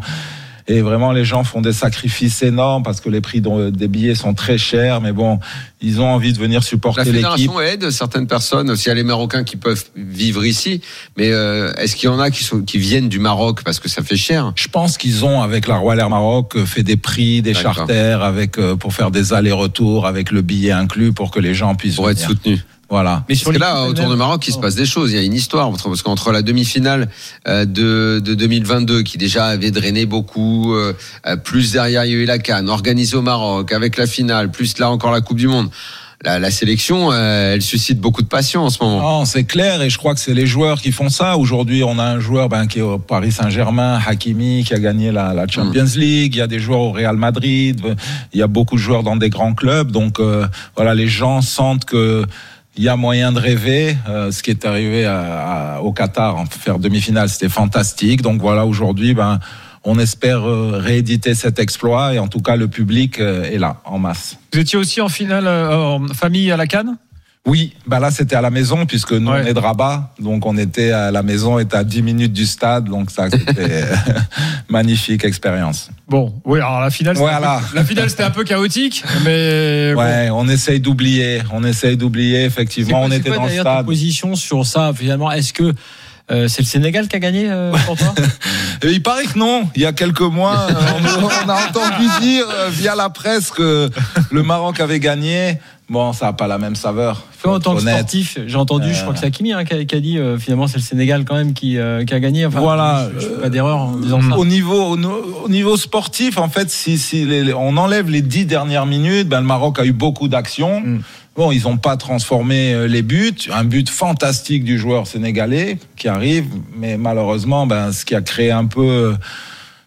Et vraiment, les gens font des sacrifices énormes parce que les prix des billets sont très chers. Mais bon, ils ont envie de venir supporter l'équipe. La fédération aide certaines personnes. Aussi, il y a les Marocains qui peuvent vivre ici. Mais est-ce qu'il y en a qui viennent du Maroc parce que ça fait cher? Je pense qu'ils ont, avec la Royal Air Maroc, fait des prix, des charters pour faire des allers-retours avec le billet inclus pour que les gens puissent venir. Être soutenus. Voilà. Mais parce que là, autour de Maroc, il se passe des choses. Il y a une histoire parce qu'entre la demi-finale de 2022, qui déjà avait drainé beaucoup, plus derrière il y a eu la CAN, organisée au Maroc, avec la finale, plus là encore la Coupe du Monde. La sélection, elle suscite beaucoup de passion en ce moment. Non, c'est clair, et je crois que c'est les joueurs qui font ça. Aujourd'hui, on a un joueur qui est au Paris Saint-Germain, Hakimi, qui a gagné la Champions League. Il y a des joueurs au Real Madrid. Il y a beaucoup de joueurs dans des grands clubs. Donc voilà, les gens sentent que il y a moyen de rêver. Ce qui est arrivé au Qatar, faire demi-finale, c'était fantastique. Donc voilà, aujourd'hui, on espère rééditer cet exploit et en tout cas, le public est là, en masse. Vous étiez aussi en finale en famille à la CAN ? Oui, là c'était à la maison puisque nous on est de Rabat, donc on était à la maison, on était à 10 minutes du stade, donc ça c'était magnifique expérience. Bon, oui, alors la finale c'était un peu chaotique, mais on essaye d'oublier effectivement, on était dans le stade. Ta position sur ça finalement, est-ce que c'est le Sénégal qui a gagné pour toi? Il paraît que non. Il y a quelques mois, on a entendu dire via la presse que le Maroc avait gagné. Bon, ça n'a pas la même saveur. En tant que sportif, j'ai entendu, je crois que c'est Hakimi qui a dit finalement c'est le Sénégal quand même qui a gagné. Enfin, voilà, je fais pas d'erreur en disant ça. Au niveau sportif, en fait, si on enlève les 10 dernières minutes, le Maroc a eu beaucoup d'actions. Bon, ils n'ont pas transformé les buts. Un but fantastique du joueur sénégalais qui arrive, mais malheureusement, ce qui a créé un peu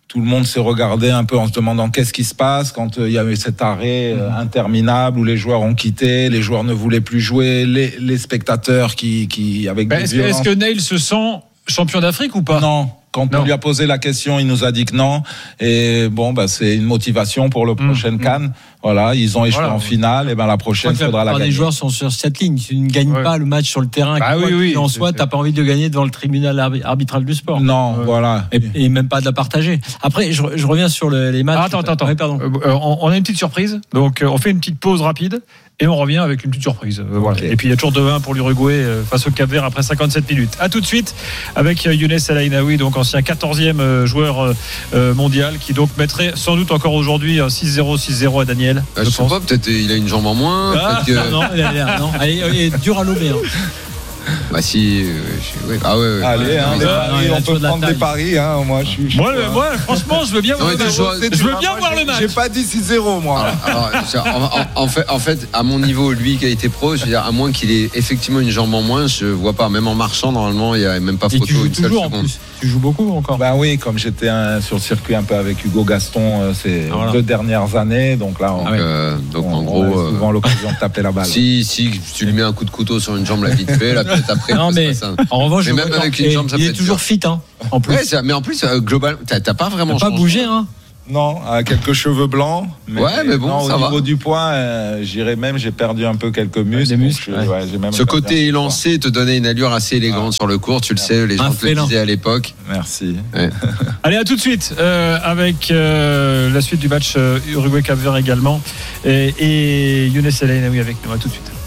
tout le monde s'est regardé un peu en se demandant qu'est-ce qui se passe quand il y avait cet arrêt interminable où les joueurs ont quitté, les joueurs ne voulaient plus jouer, les spectateurs qui avec des violences. Est-ce que Neil se sent champion d'Afrique ou pas? Non. Quand on lui a posé la question, il nous a dit que non. Et bon, c'est une motivation pour le prochain CAN. Voilà, ils ont échoué en finale. Et ben la prochaine, il faudra la gagner. Les joueurs sont sur cette ligne. Tu ne gagnes pas le match sur le terrain. En soi, t'as pas envie de gagner devant le tribunal arbitral du sport. Non, voilà. Et même pas de la partager. Après, je reviens sur les matchs. Attends. Ouais, pardon. On a une petite surprise. Donc, on fait une petite pause rapide. Et on revient avec une petite surprise. Voilà. Okay. Et puis il y a toujours 2-1 pour l'Uruguay face au Cap-Vert après 57 minutes. A tout de suite avec Younes El Ainaoui, donc ancien 14e joueur mondial, qui donc mettrait sans doute encore aujourd'hui un 6-0 à Daniel. Je sais pas, peut-être il a une jambe en moins. Non, il est dur à lober. Bah si, Allez, on peut prendre des paris. Moi, moi, franchement, je veux bien voir le match. J'ai pas dit 6-0, moi. Alors, en fait, à mon niveau, lui qui a été pro, je veux dire, à moins qu'il ait effectivement une jambe en moins, je vois pas. Même en marchant, normalement, il y a même pas photo. Une seule seconde. Tu joues beaucoup encore. Ben oui, comme j'étais sur le circuit un peu avec Hugo Gaston ces 2 dernières années, donc là, en gros, a souvent l'occasion de taper la balle. Si tu lui mets un coup de couteau sur une jambe, là vite fait, là peut-être après. Non, mais en revanche, même avec une jambe, ça peut être il est toujours fit, en plus. Ouais, mais en plus, global, t'as pas vraiment. T'as pas bougé, Non, quelques cheveux blancs. Mais bon, ça va. Au niveau du poids, j'ai perdu un peu quelques muscles. Ce côté élancé te donnait une allure assez élégante sur le court, tu le sais, les gens te le disaient à l'époque. Merci. Ouais. Allez, à tout de suite avec la suite du match Uruguay-Cap-Vert également. Et Younes El Ainaoui avec nous. À tout de suite.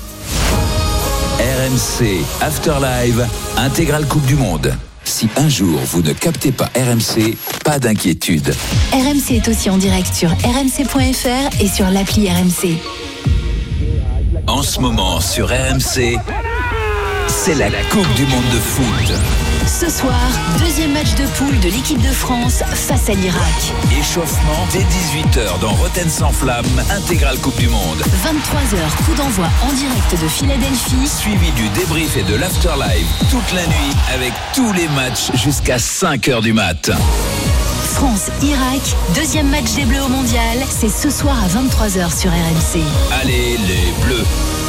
RMC After Live, intégrale Coupe du Monde. Si un jour vous ne captez pas RMC, pas d'inquiétude. RMC est aussi en direct sur rmc.fr et sur l'appli RMC. En ce moment sur RMC, c'est la Coupe du Monde de foot. Ce soir, 2e match de poule de l'équipe de France face à l'Irak. Échauffement dès 18h dans Rotten sans flamme, intégrale Coupe du Monde. 23h, coup d'envoi en direct de Philadelphie. Suivi du débrief et de l'afterlive toute la nuit avec tous les matchs jusqu'à 5h du mat. France-Irak, 2e match des Bleus au Mondial. C'est ce soir à 23h sur RMC. Allez les Bleus.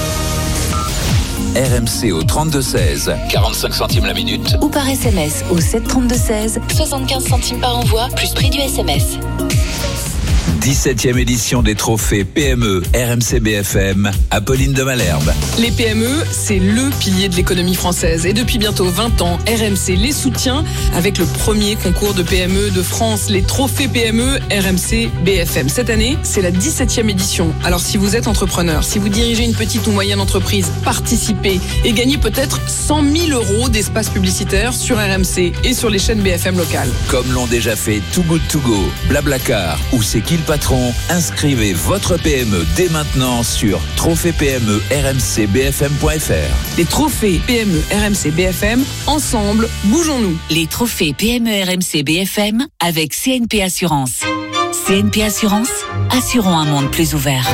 RMC au 32-16, 45 centimes la minute. Ou par SMS au 732-16, 75 centimes par envoi, plus prix du SMS. 17e édition des trophées PME RMC BFM, Apolline de Malherbe. Les PME, c'est le pilier de l'économie française. Et depuis bientôt 20 ans, RMC les soutient avec le premier concours de PME de France, les trophées PME RMC BFM. Cette année, c'est la 17e édition. Alors si vous êtes entrepreneur, si vous dirigez une petite ou moyenne entreprise, participez et gagnez peut-être 100 000 € d'espace publicitaire sur RMC et sur les chaînes BFM locales. Comme l'ont déjà fait Too Good To Go, Blablacar ou C'est qui le patron, inscrivez votre PME dès maintenant sur trophées-PME-RMC-BFM.fr. Les trophées PME RMC BFM, ensemble, bougeons-nous. Les trophées PME RMC BFM avec CNP Assurance. CNP Assurance, assurons un monde plus ouvert.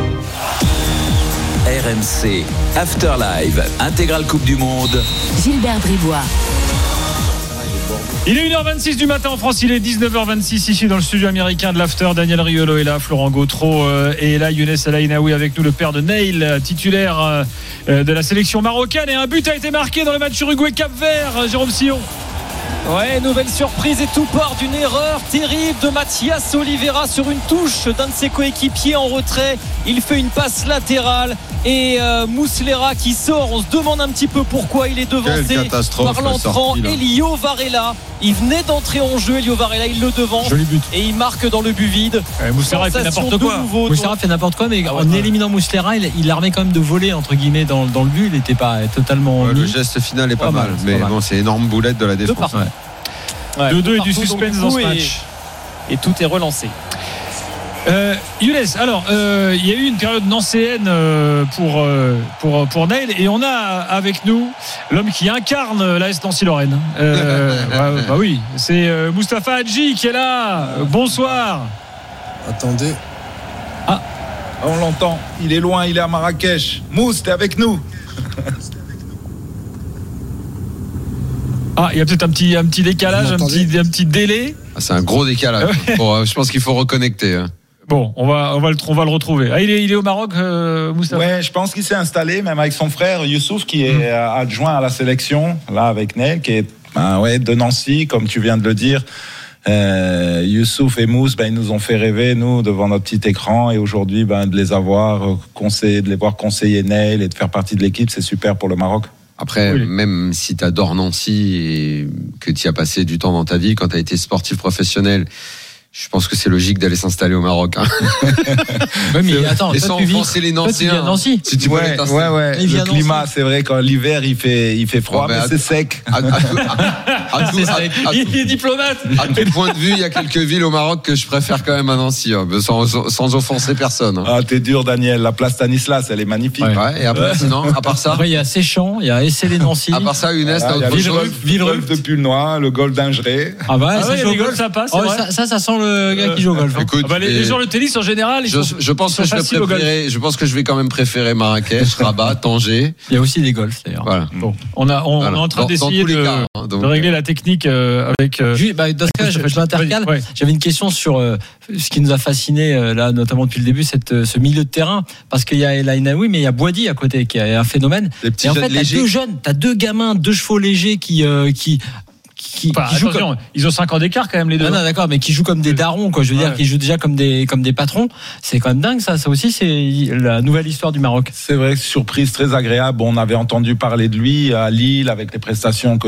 RMC After Live, intégrale Coupe du Monde. Gilbert Bribois. Il est 1h26 du matin en France, il est 19h26 ici dans le studio américain de l'After. Daniel Riolo est là, Florent Gautreau est là, Younes El Ainaoui avec nous, le père de Neil, titulaire de la sélection marocaine. Et un but a été marqué dans le match Uruguay-Cap-Vert, Jérôme Sillon. Ouais, nouvelle surprise et tout part d'une erreur terrible de Mathias Oliveira sur une touche d'un de ses coéquipiers en retrait. Il fait une passe latérale et Muslera qui sort. On se demande un petit peu pourquoi il est devancé par l'entrant Elio Varela. Il venait d'entrer en jeu, Elio Varela, il le devance et il marque dans le but vide. Muslera fait n'importe quoi. Muslera fait n'importe quoi, mais en éliminant Muslera, il armait quand même de voler entre guillemets dans le but. Il n'était pas totalement. Le geste final est pas mal, mais bon, c'est énorme boulette de la défense. 2-2 et du suspense dans ce match. Et tout est relancé. Younes, alors il y a eu une période nancéenne pour Neil et on a avec nous l'homme qui incarne l'AS Nancy-Lorraine. Bah oui, c'est Moustapha Hadji qui est là. Bonsoir. Attendez. On l'entend. Il est loin, il est à Marrakech. Mouss, t'es avec nous. Il y a peut-être un petit décalage, un petit délai. C'est un gros décalage. Je pense qu'il faut reconnecter. Bon, on va le retrouver. Ah, il est au Maroc, Moustapha. Ouais, je pense qu'il s'est installé, même avec son frère Youssouf, qui est adjoint à la sélection, là, avec Neil, qui est de Nancy, comme tu viens de le dire. Youssouf et Mousse, ils nous ont fait rêver, nous, devant notre petit écran. Et aujourd'hui, de les avoir conseillé, de les voir conseiller Neil et de faire partie de l'équipe, c'est super pour le Maroc. Après, même si tu adores Nancy et que tu y as passé du temps dans ta vie, quand tu as été sportif professionnel, je pense que c'est logique d'aller s'installer au Maroc. Oui, mais attends, et sans offenser les Nancéens. Nancy. Si tu ouais. Le climat, c'est vrai, quand l'hiver il fait froid, mais c'est sec. Il est diplomate. À tout point de vue, il y a quelques villes au Maroc que je préfère quand même à Nancy, sans offenser personne. Ah, t'es dur, Daniel. La place Stanislas, elle est magnifique. Ouais, et après, sinon, à part ça. Après, il y a Séchamps, il y a Essélé-Nancy. À part ça, Younes, t'as autre chose. Villerupt de Pulnoy, le golf d'Ingeré. Ah bah, les golfs, ça passe. Ça sent le gars qui joue au golf. Écoute, les gens de tennis en général, je pense que je vais quand même préférer Marrakech, Rabat, Tanger. Il y a aussi des golfs d'ailleurs. Voilà. Bon, on est en train d'essayer de régler la technique avec. Dans ce cas, je m'intercale. Ouais. J'avais une question sur ce qui nous a fasciné là, notamment depuis le début, ce milieu de terrain, parce qu'il y a El Ainaoui, mais il y a Boadi à côté, qui est un phénomène. Et en fait, t'as deux gamins, 2 chevaux légers qui attention, ils ont 5 ans d'écart quand même les deux. Non, d'accord, mais qui jouent comme des darons, quoi. Je veux dire, qui jouent déjà comme des patrons. C'est quand même dingue, ça. Ça aussi, c'est la nouvelle histoire du Maroc. C'est vrai, surprise très agréable. On avait entendu parler de lui à Lille avec les prestations que